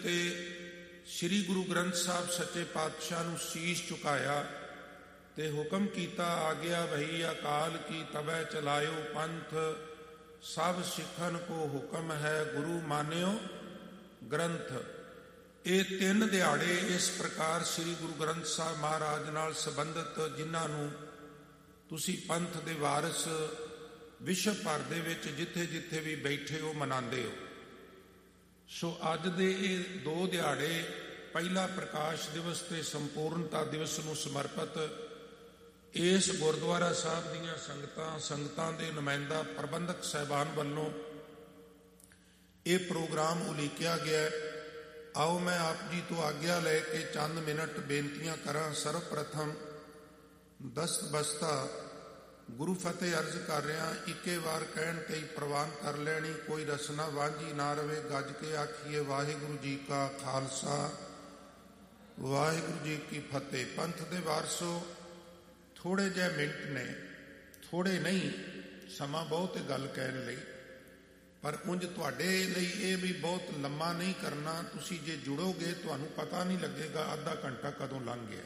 ਤੇ ਸ੍ਰੀ ਗੁਰੂ ਗ੍ਰੰਥ ਸਾਹਿਬ ਸੱਚੇ ਪਾਤਸ਼ਾਹ ਨੂੰ ਸੀਸ ਝੁਕਾਇਆ ਤੇ ਹੁਕਮ ਕੀਤਾ, ਆਗਿਆ ਵਹੀ ਅਕਾਲ ਕੀ ਤਬੈ ਚਲਾਇਓ ਪੰਥ, ਸਭ ਸਿੱਖਨ ਕੋ ਹੁਕਮ ਹੈ ਗੁਰੂ ਮਾਨਿਓ ਗ੍ਰੰਥ। ਇਹ 3 ਦਿਹਾੜੇ ਇਸ ਪ੍ਰਕਾਰ ਸ੍ਰੀ ਗੁਰੂ ਗ੍ਰੰਥ ਸਾਹਿਬ ਮਹਾਰਾਜ ਨਾਲ ਸੰਬੰਧਿਤ, ਜਿਨ੍ਹਾਂ ਨੂੰ ਤੁਸੀਂ ਪੰਥ ਦੇ ਵਾਰਿਸ ਵਿਸ਼ਵ ਭਰ ਦੇ ਵਿੱਚ ਜਿੱਥੇ ਜਿੱਥੇ ਵੀ ਬੈਠੇ ਹੋ ਮਨਾਉਂਦੇ ਹੋ। ਸੋ ਅੱਜ ਦੇ ਇਹ 2 ਦਿਹਾੜੇ, ਪਹਿਲਾ ਪ੍ਰਕਾਸ਼ ਦਿਵਸ ਤੇ ਸੰਪੂਰਨਤਾ ਦਿਵਸ ਨੂੰ ਸਮਰਪਿਤ ਇਸ ਗੁਰਦੁਆਰਾ ਸਾਹਿਬ ਦੀਆਂ ਸੰਗਤਾਂ ਦੇ ਨੁਮਾਇੰਦਾ ਪ੍ਰਬੰਧਕ ਸਾਹਿਬਾਨ ਵੱਲੋਂ ਇਹ ਪ੍ਰੋਗਰਾਮ ਉਲੀਕਿਆ ਗਿਆ। ਆਓ ਮੈਂ ਆਪ ਜੀ ਤੋਂ ਆਗਿਆ ਲੈ ਕੇ ਚੰਦ ਮਿੰਟ ਬੇਨਤੀਆਂ ਕਰਾਂ। ਸਰਵਪ੍ਰਥਮ ਦਸਤਬਸਤਾ ਗੁਰੂ ਫਤਿਹ ਅਰਜ਼ ਕਰ ਰਿਹਾ, ਇੱਕੇ ਵਾਰ ਕਹਿਣ ਤੇ ਹੀ ਪ੍ਰਵਾਨ ਕਰ ਲੈਣੀ, ਕੋਈ ਰਸਨਾ ਵਾਂਝੀ ਨਾ ਰਵੇ। ਗੱਜ ਕੇ ਆਖੀਏ ਵਾਹਿਗੁਰੂ ਜੀ ਕਾ ਖਾਲਸਾ ਵਾਹਿਗੁਰੂ ਜੀ ਕੀ ਫਤਿਹ। ਪੰਥ ਦੇ ਵਾਰਸੋ, ਥੋੜੇ ਜਿਹੇ ਮਿੰਟ ਨੇ, ਥੋੜੇ ਨਹੀਂ, ਸਮਾਂ ਬਹੁਤ ਗੱਲ ਕਹਿਣ ਲਈ, ਪਰ ਉਂਝ ਤੁਹਾਡੇ ਲਈ ਇਹ ਵੀ ਬਹੁਤ ਲੰਮਾ ਨਹੀਂ ਕਰਨਾ। ਤੁਸੀਂ ਜੇ ਜੁੜੋਗੇ ਤੁਹਾਨੂੰ ਪਤਾ ਨਹੀਂ ਲੱਗੇਗਾ ਅੱਧਾ ਘੰਟਾ ਕਦੋਂ ਲੰਘ ਗਿਆ।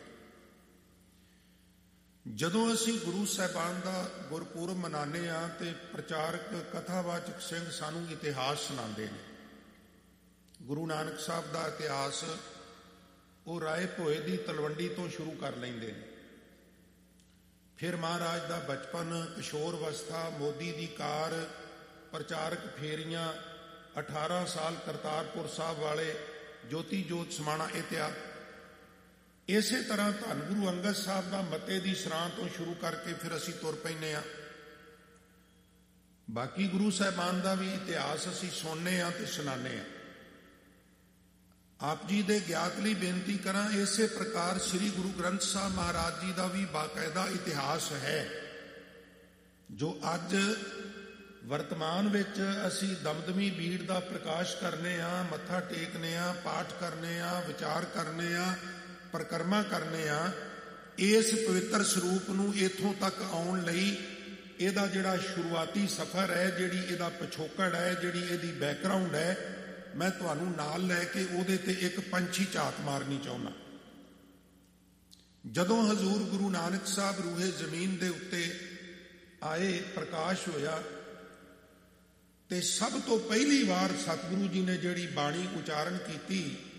ਜਦੋਂ ਅਸੀਂ ਗੁਰੂ ਸਾਹਿਬਾਨ ਦਾ ਗੁਰਪੁਰਬ ਮਨਾਉਂਦੇ ਹਾਂ ਤੇ ਪ੍ਰਚਾਰਕ ਕਥਾਵਾਚਕ ਸਿੰਘ ਸਾਨੂੰ ਇਤਿਹਾਸ ਸੁਣਾਉਂਦੇ ਨੇ। ਗੁਰੂ ਨਾਨਕ ਸਾਹਿਬ ਦਾ ਇਤਿਹਾਸ ਉਹ ਰਾਏ ਭੋਏ ਦੀ ਤਲਵੰਡੀ ਤੋਂ ਸ਼ੁਰੂ ਕਰ ਲੈਂਦੇ ਨੇ। ਫਿਰ ਮਹਾਰਾਜ ਦਾ ਬਚਪਨ, ਕਿਸ਼ੋਰ ਅਵਸਥਾ, ਮੋਦੀ ਦੀ ਕਾਰ, ਪ੍ਰਚਾਰਕ ਫੇਰੀਆਂ, 18 ਸਾਲ ਕਰਤਾਰਪੁਰ ਸਾਹਿਬ ਵਾਲੇ, ਜੋਤੀ ਜੋਤ ਸਮਾਣਾ ਇਤਿਹਾਸ। ਇਸੇ ਤਰ੍ਹਾਂ ਧੰਨ ਗੁਰੂ ਅੰਗਦ ਸਾਹਿਬ ਦਾ ਮੱਤੇ ਦੀ ਸਰਾਂ ਤੋਂ ਸ਼ੁਰੂ ਕਰਕੇ ਫਿਰ ਅਸੀਂ ਤੁਰ ਪੈਂਦੇ ਹਾਂ। ਬਾਕੀ ਗੁਰੂ ਸਾਹਿਬਾਨ ਦਾ ਵੀ ਇਤਿਹਾਸ ਅਸੀਂ ਸੁਣਨੇ ਹਾਂ ਤੇ ਸੁਣਾਉਂਦੇ ਹਾਂ। ਆਪ ਜੀ ਦੇ ਗਿਆਤ ਲਈ ਬੇਨਤੀ ਕਰਾਂ, ਇਸੇ ਪ੍ਰਕਾਰ ਸ੍ਰੀ ਗੁਰੂ ਗ੍ਰੰਥ ਸਾਹਿਬ ਮਹਾਰਾਜ ਜੀ ਦਾ ਵੀ ਬਾਕਾਇਦਾ ਇਤਿਹਾਸ ਹੈ, ਜੋ ਅੱਜ ਵਰਤਮਾਨ ਵਿੱਚ ਅਸੀਂ ਦਮਦਮੀ ਬੀੜ ਦਾ ਪ੍ਰਕਾਸ਼ ਕਰਨੇ ਆ, ਮੱਥਾ ਟੇਕਨੇ ਆ, ਪਾਠ ਕਰਨੇ ਆ, ਵਿਚਾਰ ਕਰਨੇ ਆ, ਪਰਿਕਰਮਾ ਕਰਨੇ ਆ। ਇਸ ਪਵਿੱਤਰ ਸਰੂਪ ਨੂੰ ਇੱਥੋਂ ਤੱਕ ਆਉਣ ਲਈ ਇਹਦਾ ਜਿਹੜਾ ਸ਼ੁਰੂਆਤੀ ਸਫ਼ਰ ਹੈ, ਜਿਹੜੀ ਇਹਦਾ ਪਿਛੋਕੜ ਹੈ, ਜਿਹੜੀ ਇਹਦੀ ਬੈਕਗਰਾਉਂਡ ਹੈ, ਮੈਂ ਤੁਹਾਨੂੰ ਨਾਲ ਲੈ ਕੇ ਉਹਦੇ ਤੇ ਇੱਕ ਪੰਛੀ ਝਾਤ ਮਾਰਨੀ ਚਾਹੁੰਦਾ। ਜਦੋਂ ਹਜ਼ੂਰ ਗੁਰੂ ਨਾਨਕ ਸਾਹਿਬ ਰੂਹੇ ਜ਼ਮੀਨ ਦੇ ਉੱਤੇ ਆਏ, ਪ੍ਰਕਾਸ਼ ਹੋਇਆ, ਤੇ ਸਭ ਤੋਂ ਪਹਿਲੀ ਵਾਰ ਸਤਿਗੁਰੂ ਜੀ ਨੇ ਜਿਹੜੀ ਬਾਣੀ ਉਚਾਰਨ ਕੀਤੀ,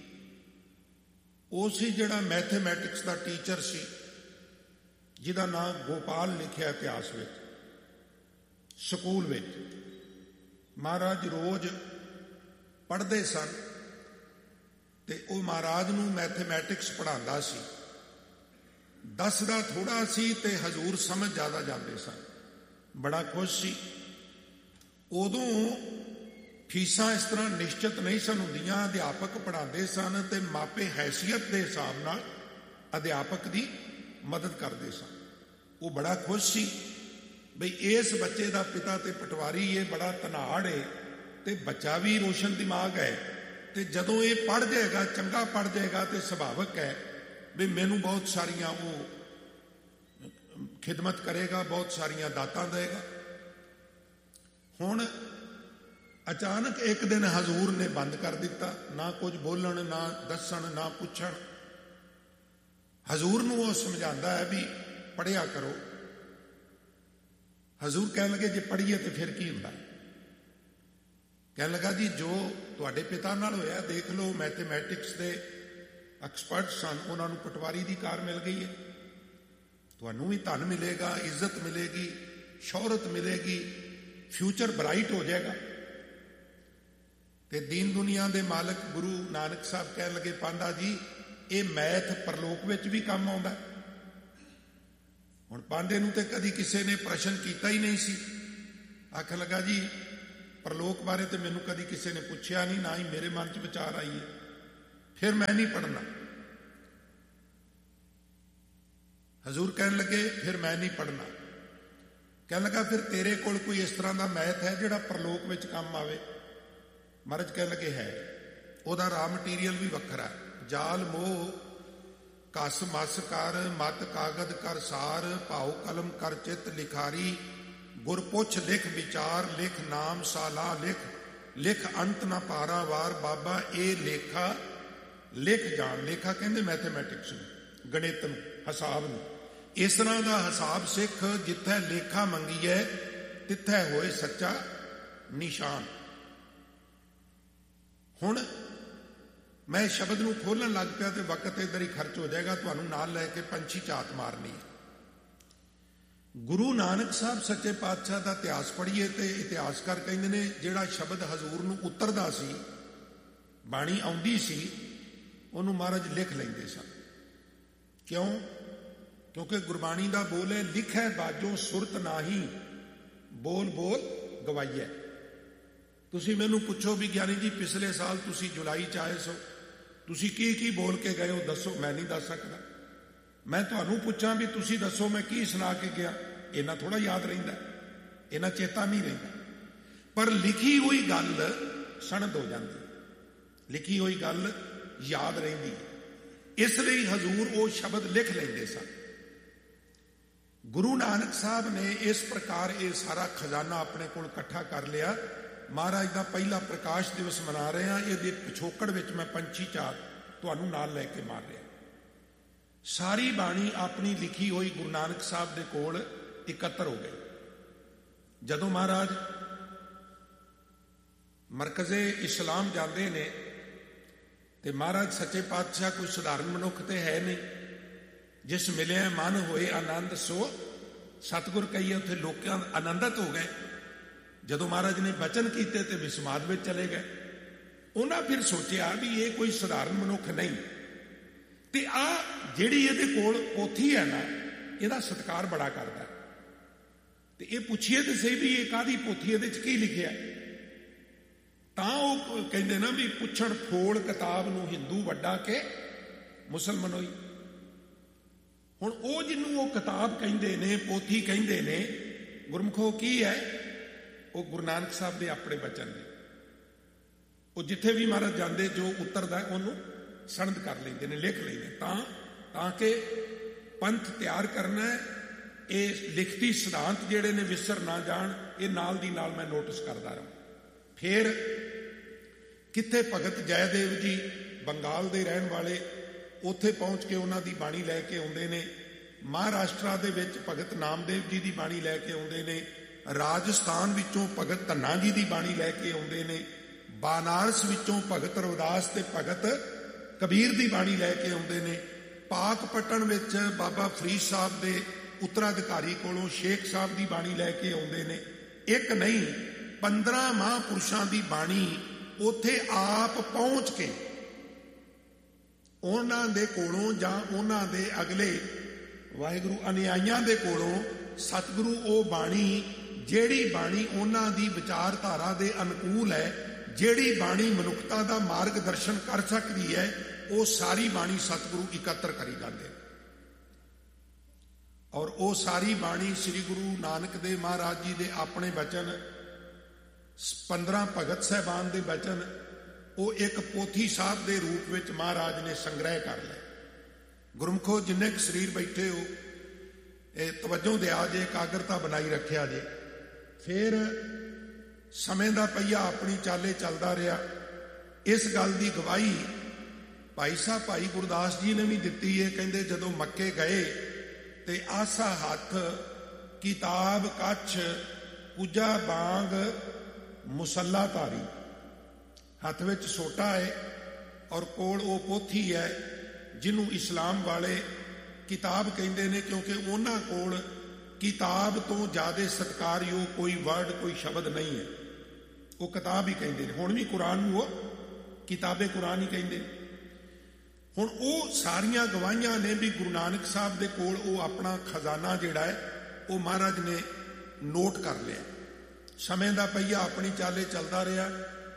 ਉਹ ਸੀ ਜਿਹੜਾ ਮੈਥਮੈਟਿਕਸ ਦਾ ਟੀਚਰ ਸੀ, ਜਿਹਦਾ ਨਾਂ ਗੋਪਾਲ ਲਿਖਿਆ ਇਤਿਹਾਸ ਵਿੱਚ। ਸਕੂਲ ਵਿੱਚ ਮਹਾਰਾਜ ਰੋਜ਼ ਪੜ੍ਹਦੇ ਸਨ ਤੇ ਉਹ ਮਹਾਰਾਜ ਨੂੰ ਮੈਥਮੈਟਿਕਸ ਪੜ੍ਹਾਉਂਦਾ ਸੀ। ਦੱਸਦਾ ਥੋੜਾ ਸੀ ਤੇ ਹਜ਼ੂਰ ਸਮਝ ਜ਼ਿਆਦਾ ਜਾਂਦੇ ਸਨ। ਬੜਾ ਖੁਸ਼ ਸੀ। ਉਦੋਂ ਫੀਸਾਂ ਇਸ ਤਰ੍ਹਾਂ ਨਿਸ਼ਚਿਤ ਨਹੀਂ ਸਨ ਹੁੰਦੀਆਂ। ਅਧਿਆਪਕ ਪੜ੍ਹਾਉਂਦੇ ਸਨ ਤੇ ਮਾਪੇ ਹੈਸੀਅਤ ਦੇ ਹਿਸਾਬ ਨਾਲ ਅਧਿਆਪਕ ਦੀ ਮਦਦ ਕਰਦੇ ਸਨ। ਉਹ ਬੜਾ ਖੁਸ਼ ਸੀ ਬਈ ਇਸ ਬੱਚੇ ਦਾ ਪਿਤਾ ਤੇ ਪਟਵਾਰੀ ਹੈ, ਬੜਾ ਧਨਾੜ ਹੈ ਤੇ ਬੱਚਾ ਵੀ ਰੋਸ਼ਨ ਦਿਮਾਗ ਹੈ, ਤੇ ਜਦੋਂ ਇਹ ਪੜ੍ਹ ਜਾਏਗਾ, ਚੰਗਾ ਪੜ੍ਹ ਜਾਏਗਾ, ਤੇ ਸੁਭਾਵਿਕ ਹੈ ਵੀ ਮੈਨੂੰ ਬਹੁਤ ਸਾਰੀਆਂ ਉਹ ਖਿਦਮਤ ਕਰੇਗਾ, ਬਹੁਤ ਸਾਰੀਆਂ ਦਾਤਾਂ ਦੇਗਾ। ਹੁਣ ਅਚਾਨਕ ਇੱਕ ਦਿਨ ਹਜ਼ੂਰ ਨੇ ਬੰਦ ਕਰ ਦਿੱਤਾ, ਨਾ ਕੁਝ ਬੋਲਣ, ਨਾ ਦੱਸਣ, ਨਾ ਪੁੱਛਣ। ਹਜ਼ੂਰ ਨੂੰ ਉਹ ਸਮਝਾਉਂਦਾ ਹੈ ਵੀ ਪੜ੍ਹਿਆ ਕਰੋ। ਹਜ਼ੂਰ ਕਹਿਣ ਲੱਗੇ ਜੇ ਪੜ੍ਹੀਏ ਤੇ ਫਿਰ ਕੀ ਹੁੰਦਾ? ਕਹਿਣ ਲੱਗਾ ਜੀ ਜੋ ਤੁਹਾਡੇ ਪਿਤਾ ਨਾਲ ਹੋਇਆ ਦੇਖ ਲਓ, ਮੈਥਮੈਟਿਕਸ ਦੇ ਐਕਸਪਰਟ ਸਨ, ਉਹਨਾਂ ਨੂੰ ਪਟਵਾਰੀ ਦੀ ਕਾਰ ਮਿਲ ਗਈ ਹੈ, ਤੁਹਾਨੂੰ ਵੀ ਧਨ ਮਿਲੇਗਾ, ਇੱਜ਼ਤ ਮਿਲੇਗੀ, ਸ਼ੋਹਰਤ ਮਿਲੇਗੀ, ਫਿਊਚਰ ਬਰਾਈਟ ਹੋ ਜਾਏਗਾ। ਤੇ ਦੀਨ ਦੁਨੀਆ ਦੇ ਮਾਲਕ ਗੁਰੂ ਨਾਨਕ ਸਾਹਿਬ ਕਹਿਣ ਲੱਗੇ, ਪਾਂਦਾ ਜੀ ਇਹ ਮੈਥ ਪਰਲੋਕ ਵਿੱਚ ਵੀ ਕੰਮ ਆਉਂਦਾ। ਹੁਣ ਪਾਂਡੇ ਨੂੰ ਤੇ ਕਦੀ ਕਿਸੇ ਨੇ ਪ੍ਰਸ਼ਨ ਕੀਤਾ ਹੀ ਨਹੀਂ ਸੀ। ਆਖਣ ਲੱਗਾ ਜੀ ਪਰਲੋਕ ਬਾਰੇ ਤੇ ਮੈਨੂੰ ਕਦੀ ਕਿਸੇ ਨੇ ਪੁੱਛਿਆ ਨਹੀਂ, ਨਾ ਹੀ ਮੇਰੇ ਮਨ 'ਚ ਵਿਚਾਰ ਆਈ ਹੈ, ਫਿਰ ਮੈਂ ਨਹੀਂ ਪੜ੍ਹਨਾ। ਹਜ਼ੂਰ ਕਹਿਣ ਲੱਗੇ ਫਿਰ ਮੈਂ ਨਹੀਂ ਪੜ੍ਹਨਾ। ਕਹਿਣ ਲੱਗਾ ਫਿਰ ਤੇਰੇ ਕੋਲ ਕੋਈ ਇਸ ਤਰ੍ਹਾਂ ਦਾ ਮੈਥ ਹੈ ਜਿਹੜਾ ਪਰਲੋਕ ਵਿੱਚ ਕੰਮ ਆਵੇ? ਮਹਾਰਾਜ ਕਹਿਣ ਲੱਗੇ ਹੈ। ਉਹਦਾ ਰਾ ਮਟੀਰੀਅਲ ਵੀ ਵੱਖਰਾ, ਜਾਲ ਮੋਹ ਕਸ ਮਸ ਕਰ, ਮਤ ਕਾਗਦ ਕਰ ਸਾਰ, ਭਾਉ ਕਲਮ ਕਰ ਚਿੱਤ ਲਿਖਾਰੀ, ਗੁਰ ਪੁੱਛ ਲਿਖ ਵਿਚਾਰ, ਲਿਖ ਨਾਮ ਸਾਲਾ ਲਿਖ, ਲਿਖ ਅੰਤ ਨਾ ਪਾਰਾਵਾਰ, ਬਾਬਾ ਇਹ ਲੇਖਾ ਲਿਖ ਜਾਣ। ਲੇਖਾ ਕਹਿੰਦੇ ਮੈਥੇਮੈਟਿਕਸ ਨੂੰ, ਗਣਿਤ ਨੂੰ, ਹਿਸਾਬ ਨੂੰ। ਇਸ ਤਰ੍ਹਾਂ ਦਾ ਹਿਸਾਬ ਸਿੱਖ ਜਿੱਥੇ ਲੇਖਾ ਮੰਗੀਏ ਤਿੱਥੇ ਹੋਏ ਸੱਚਾ ਨਿਸ਼ਾਨ। ਹੁਣ ਮੈਂ ਸ਼ਬਦ ਨੂੰ ਖੋਲਣ ਲੱਗ ਪਿਆ ਤੇ ਵਕਤ ਇੱਧਰ ਹੀ ਖਰਚ ਹੋ ਜਾਏਗਾ। ਤੁਹਾਨੂੰ ਨਾਲ ਲੈ ਕੇ ਪੰਛੀ ਝਾਤ ਮਾਰਨੀ ਹੈ। ਗੁਰੂ ਨਾਨਕ ਸਾਹਿਬ ਸੱਚੇ ਪਾਤਸ਼ਾਹ ਦਾ ਇਤਿਹਾਸ ਪੜ੍ਹੀਏ ਤੇ ਇਤਿਹਾਸਕਾਰ ਕਹਿੰਦੇ ਨੇ ਜਿਹੜਾ ਸ਼ਬਦ ਹਜ਼ੂਰ ਨੂੰ ਉਤਰਦਾ ਸੀ, ਬਾਣੀ ਆਉਂਦੀ ਸੀ, ਉਹਨੂੰ ਮਹਾਰਾਜ ਲਿਖ ਲੈਂਦੇ ਸਨ। ਕਿਉਂ? ਕਿਉਂਕਿ ਗੁਰਬਾਣੀ ਦਾ ਬੋਲ ਹੈ, ਲਿਖੈ ਬਾਜੋ ਸੁਰਤ ਨਾਹੀ, ਬੋਲ ਬੋਲ ਗਵਾਈਐ। ਤੁਸੀਂ ਮੈਨੂੰ ਪੁੱਛੋ ਵੀ ਗਿਆਨੀ ਜੀ ਪਿਛਲੇ ਸਾਲ ਤੁਸੀਂ ਜੁਲਾਈ 'ਚ ਆਏ ਸੋ, ਤੁਸੀਂ ਕੀ ਕੀ ਬੋਲ ਕੇ ਗਏ ਹੋ ਦੱਸੋ। ਮੈਂ ਨਹੀਂ ਦੱਸ ਸਕਦਾ। ਮੈਂ ਤੁਹਾਨੂੰ ਪੁੱਛਾਂ ਵੀ ਤੁਸੀਂ ਦੱਸੋ ਮੈਂ ਕੀ ਸੁਣਾ ਕੇ ਗਿਆ, ਇਹਨਾਂ ਥੋੜਾ ਯਾਦ ਰਹਿੰਦਾ, ਇਹਨਾਂ ਚੇਤਾ ਨਹੀਂ ਰਹਿੰਦਾ। ਪਰ ਲਿਖੀ ਹੋਈ ਗੱਲ ਸਨਦ ਹੋ ਜਾਂਦੀ, ਲਿਖੀ ਹੋਈ ਗੱਲ ਯਾਦ ਰਹਿੰਦੀ। ਇਸ ਲਈ ਹਜ਼ੂਰ ਉਹ ਸ਼ਬਦ ਲਿਖ ਲੈਂਦੇ ਸਨ। ਗੁਰੂ ਨਾਨਕ ਸਾਹਿਬ ਨੇ ਇਸ ਪ੍ਰਕਾਰ ਇਹ ਸਾਰਾ ਖਜ਼ਾਨਾ ਆਪਣੇ ਕੋਲ ਇਕੱਠਾ ਕਰ ਲਿਆ। ਮਹਾਰਾਜ ਦਾ ਪਹਿਲਾ ਪ੍ਰਕਾਸ਼ ਦਿਵਸ ਮਨਾ ਰਹੇ ਹਾਂ। ਇਹਦੇ ਪਿਛੋਕੜ ਵਿੱਚ ਮੈਂ ਪੰਛੀ ਝਾਤ ਤੁਹਾਨੂੰ ਨਾਲ ਲੈ ਕੇ ਮਾਰ ਰਿਹਾ। ਸਾਰੀ ਬਾਣੀ ਆਪਣੀ ਲਿਖੀ ਹੋਈ ਗੁਰੂ ਨਾਨਕ ਸਾਹਿਬ ਦੇ ਕੋਲ ਇਕੱਤਰ ਹੋ ਗਈ। ਜਦੋਂ ਮਹਾਰਾਜ ਮਰਕਜ਼ੇ ਇਸਲਾਮ ਜਾਂਦੇ ਨੇ ਤੇ ਮਹਾਰਾਜ ਸੱਚੇ ਪਾਤਸ਼ਾਹ ਕੋਈ ਸਧਾਰਨ ਮਨੁੱਖ ਤੇ ਹੈ ਨਹੀਂ। ਜਿਸ ਮਿਲਿਆ ਮਨ ਹੋਏ ਆਨੰਦ ਸੋ ਸਤਿਗੁਰ ਕਹੀਏ। ਉੱਥੇ ਲੋਕਾਂ ਆਨੰਦਿਤ ਹੋ ਗਏ। ਜਦੋਂ ਮਹਾਰਾਜ ਨੇ ਬਚਨ ਕੀਤੇ ਤੇ ਵਿਸਮਾਦ ਵਿੱਚ ਚਲੇ ਗਏ। ਉਹਨਾਂ ਫਿਰ ਸੋਚਿਆ ਵੀ ਇਹ ਕੋਈ ਸਧਾਰਨ ਮਨੁੱਖ ਨਹੀਂ, ਤੇ ਆ ਜਿਹੜੀ ਇਹਦੇ ਕੋਲ ਪੋਥੀ ਹੈ ਨਾ, ਇਹਦਾ ਸਤਿਕਾਰ ਬੜਾ ਕਰਦਾ। ਤੇ ਇਹ ਪੁੱਛੀਏ ਤੇ ਸਹੀ ਵੀ ਇਹ ਕਾਹਦੀ ਪੋਥੀ, ਇਹਦੇ 'ਚ ਕੀ ਲਿਖਿਆ? ਤਾਂ ਉਹ ਕਹਿੰਦੇ ਨਾ ਵੀ ਪੁੱਛਣ ਫੋਲ ਕਿਤਾਬ ਨੂੰ ਹਿੰਦੂ ਵੱਡਾ ਕੇ ਮੁਸਲਮਾਨੋਈ। ਹੁਣ ਉਹ ਜਿਹਨੂੰ ਉਹ ਕਿਤਾਬ ਕਹਿੰਦੇ ਨੇ, ਪੋਥੀ ਕਹਿੰਦੇ ਨੇ, ਗੁਰਮੁਖੋ ਕੀ ਹੈ? ਉਹ ਗੁਰੂ ਨਾਨਕ ਸਾਹਿਬ ਦੇ ਆਪਣੇ ਬਚਨ ਨੇ। ਉਹ ਜਿੱਥੇ ਵੀ ਮਹਾਰਾਜ ਜਾਂਦੇ ਜੋ ਉਤਰਦਾ ਉਹਨੂੰ ਸਨਦ ਕਰ ਲੈਂਦੇ ਨੇ, ਲਿਖ ਲੈਂਦੇ, ਤਾਂ ਕਿ ਪੰਥ ਤਿਆਰ ਕਰਨਾ ਹੈ। ਇਹ ਲਿਖਤੀ ਸਿਧਾਂਤ ਜਿਹੜੇ ਨੇ ਵਿਸਰ ਨਾ ਜਾਣ, ਇਹ ਨਾਲ ਦੀ ਨਾਲ ਮੈਂ ਨੋਟਿਸ ਕਰਦਾ ਰਹਾਂ। ਫਿਰ ਕਿੱਥੇ ਭਗਤ ਜੈਦੇਵ ਜੀ ਬੰਗਾਲ ਦੇ ਰਹਿਣ ਵਾਲੇ, ਉੱਥੇ ਪਹੁੰਚ ਕੇ ਉਹਨਾਂ ਦੀ ਬਾਣੀ ਲੈ ਕੇ ਆਉਂਦੇ ਨੇ। ਮਹਾਰਾਸ਼ਟਰਾ ਦੇ ਵਿੱਚ ਭਗਤ ਨਾਮਦੇਵ ਜੀ ਦੀ ਬਾਣੀ ਲੈ ਕੇ ਆਉਂਦੇ ਨੇ। ਰਾਜਸਥਾਨ ਵਿੱਚੋਂ ਭਗਤ ਧੰਨਾ ਜੀ ਦੀ ਬਾਣੀ ਲੈ ਕੇ ਆਉਂਦੇ ਨੇ। ਬਾਨਾਰਸ ਵਿੱਚੋਂ ਭਗਤ ਰਵਿਦਾਸ ਤੇ ਭਗਤ ਕਬੀਰ ਦੀ ਬਾਣੀ ਲੈ ਕੇ ਆਉਂਦੇ ਨੇ। ਪਾਕਪਟਨ ਵਿੱਚ ਬਾਬਾ ਫਰੀਦ ਸਾਹਿਬ ਦੇ ਉੱਤਰਾਧਿਕਾਰੀ ਕੋਲੋਂ ਸ਼ੇਖ ਸਾਹਿਬ ਦੀ ਬਾਣੀ ਲੈ ਕੇ ਆਉਂਦੇ ਨੇ। ਇੱਕ ਨਹੀਂ 15 ਮਹਾਂਪੁਰਸ਼ਾਂ ਦੀ ਬਾਣੀ ਉੱਥੇ ਆਪ ਪਹੁੰਚ ਕੇ ਉਹਨਾਂ ਦੇ ਕੋਲੋਂ ਜਾਂ ਉਹਨਾਂ ਦੇ ਅਗਲੇ ਵਾਹਿਗੁਰੂ ਅਨੁਯਾਈਆਂ ਦੇ ਕੋਲੋਂ ਸਤਿਗੁਰੂ ਉਹ ਬਾਣੀ, ਜਿਹੜੀ ਬਾਣੀ ਉਹਨਾਂ ਦੀ ਵਿਚਾਰਧਾਰਾ ਦੇ ਅਨੁਕੂਲ ਹੈ, ਜਿਹੜੀ ਬਾਣੀ ਮਨੁੱਖਤਾ ਦਾ ਮਾਰਗਦਰਸ਼ਨ ਕਰ ਸਕਦੀ ਹੈ, ਉਹ ਸਾਰੀ ਬਾਣੀ ਸਤਿਗੁਰੂ ਇਕੱਤਰ ਕਰੀ ਜਾਂਦੇ। ਔਰ ਉਹ ਸਾਰੀ ਬਾਣੀ ਸ੍ਰੀ ਗੁਰੂ ਨਾਨਕ ਦੇਵ ਮਹਾਰਾਜ ਜੀ ਦੇ ਆਪਣੇ ਬਚਨ, 15 ਭਗਤ ਸਾਹਿਬਾਨ ਦੇ ਬਚਨ, ਉਹ ਇੱਕ ਪੋਥੀ ਸਾਹਿਬ ਦੇ ਰੂਪ ਵਿੱਚ ਮਹਾਰਾਜ ਨੇ ਸੰਗ੍ਰਹਿ ਕਰ ਲਏ। ਗੁਰਮੁਖੋ ਜਿੰਨੇ ਕੁ ਸਰੀਰ ਬੈਠੇ ਹੋ, ਇਹ ਤਵੱਜੋ ਦਿਆ ਜੇ, ਇਕਾਗਰਤਾ ਬਣਾਈ ਰੱਖਿਆ ਜੇ। ਫਿਰ ਸਮੇਂ ਦਾ ਪਹੀਆ ਆਪਣੀ ਚਾਲੇ ਚੱਲਦਾ ਰਿਹਾ। ਇਸ ਗੱਲ ਦੀ ਗਵਾਹੀ ਭਾਈ ਸਾਹਿਬ ਭਾਈ ਗੁਰਦਾਸ ਜੀ ਨੇ ਵੀ ਦਿੱਤੀ ਹੈ। ਕਹਿੰਦੇ ਜਦੋਂ ਮੱਕੇ ਗਏ ਤੇ ਆਸਾ ਹੱਥ ਕਿਤਾਬ ਕੱਛ ਪੂਜਾ ਬਾਂਗ ਮੁਸੱਲਾ ਧਾਰੀ, ਹੱਥ ਵਿੱਚ ਸੋਟਾ ਹੈ ਔਰ ਕੋਲ ਉਹ ਪੋਥੀ ਹੈ ਜਿਹਨੂੰ ਇਸਲਾਮ ਵਾਲੇ ਕਿਤਾਬ ਕਹਿੰਦੇ ਨੇ, ਕਿਉਂਕਿ ਉਹਨਾਂ ਕੋਲ ਕਿਤਾਬ ਤੋਂ ਜ਼ਿਆਦਾ ਸਤਿਕਾਰਯੋਗ ਕੋਈ ਵਰਡ, ਕੋਈ ਸ਼ਬਦ ਨਹੀਂ ਹੈ। ਉਹ ਕਿਤਾਬ ਹੀ ਕਹਿੰਦੇ ਨੇ। ਹੁਣ ਵੀ ਕੁਰਾਨ ਨੂੰ ਉਹ ਕਿਤਾਬੇ ਕੁਰਾਨ ਹੀ ਕਹਿੰਦੇ ਨੇ। ਹੁਣ ਉਹ ਸਾਰੀਆਂ ਗਵਾਹੀਆਂ ਨੇ ਵੀ ਗੁਰੂ ਨਾਨਕ ਸਾਹਿਬ ਦੇ ਕੋਲ ਉਹ ਆਪਣਾ ਖਜ਼ਾਨਾ ਜਿਹੜਾ ਹੈ ਉਹ ਮਹਾਰਾਜ ਨੇ ਨੋਟ ਕਰ ਲਿਆ। ਸਮੇਂ ਦਾ ਪਹੀਆ ਆਪਣੀ ਚਾਲੇ ਚੱਲਦਾ ਰਿਹਾ।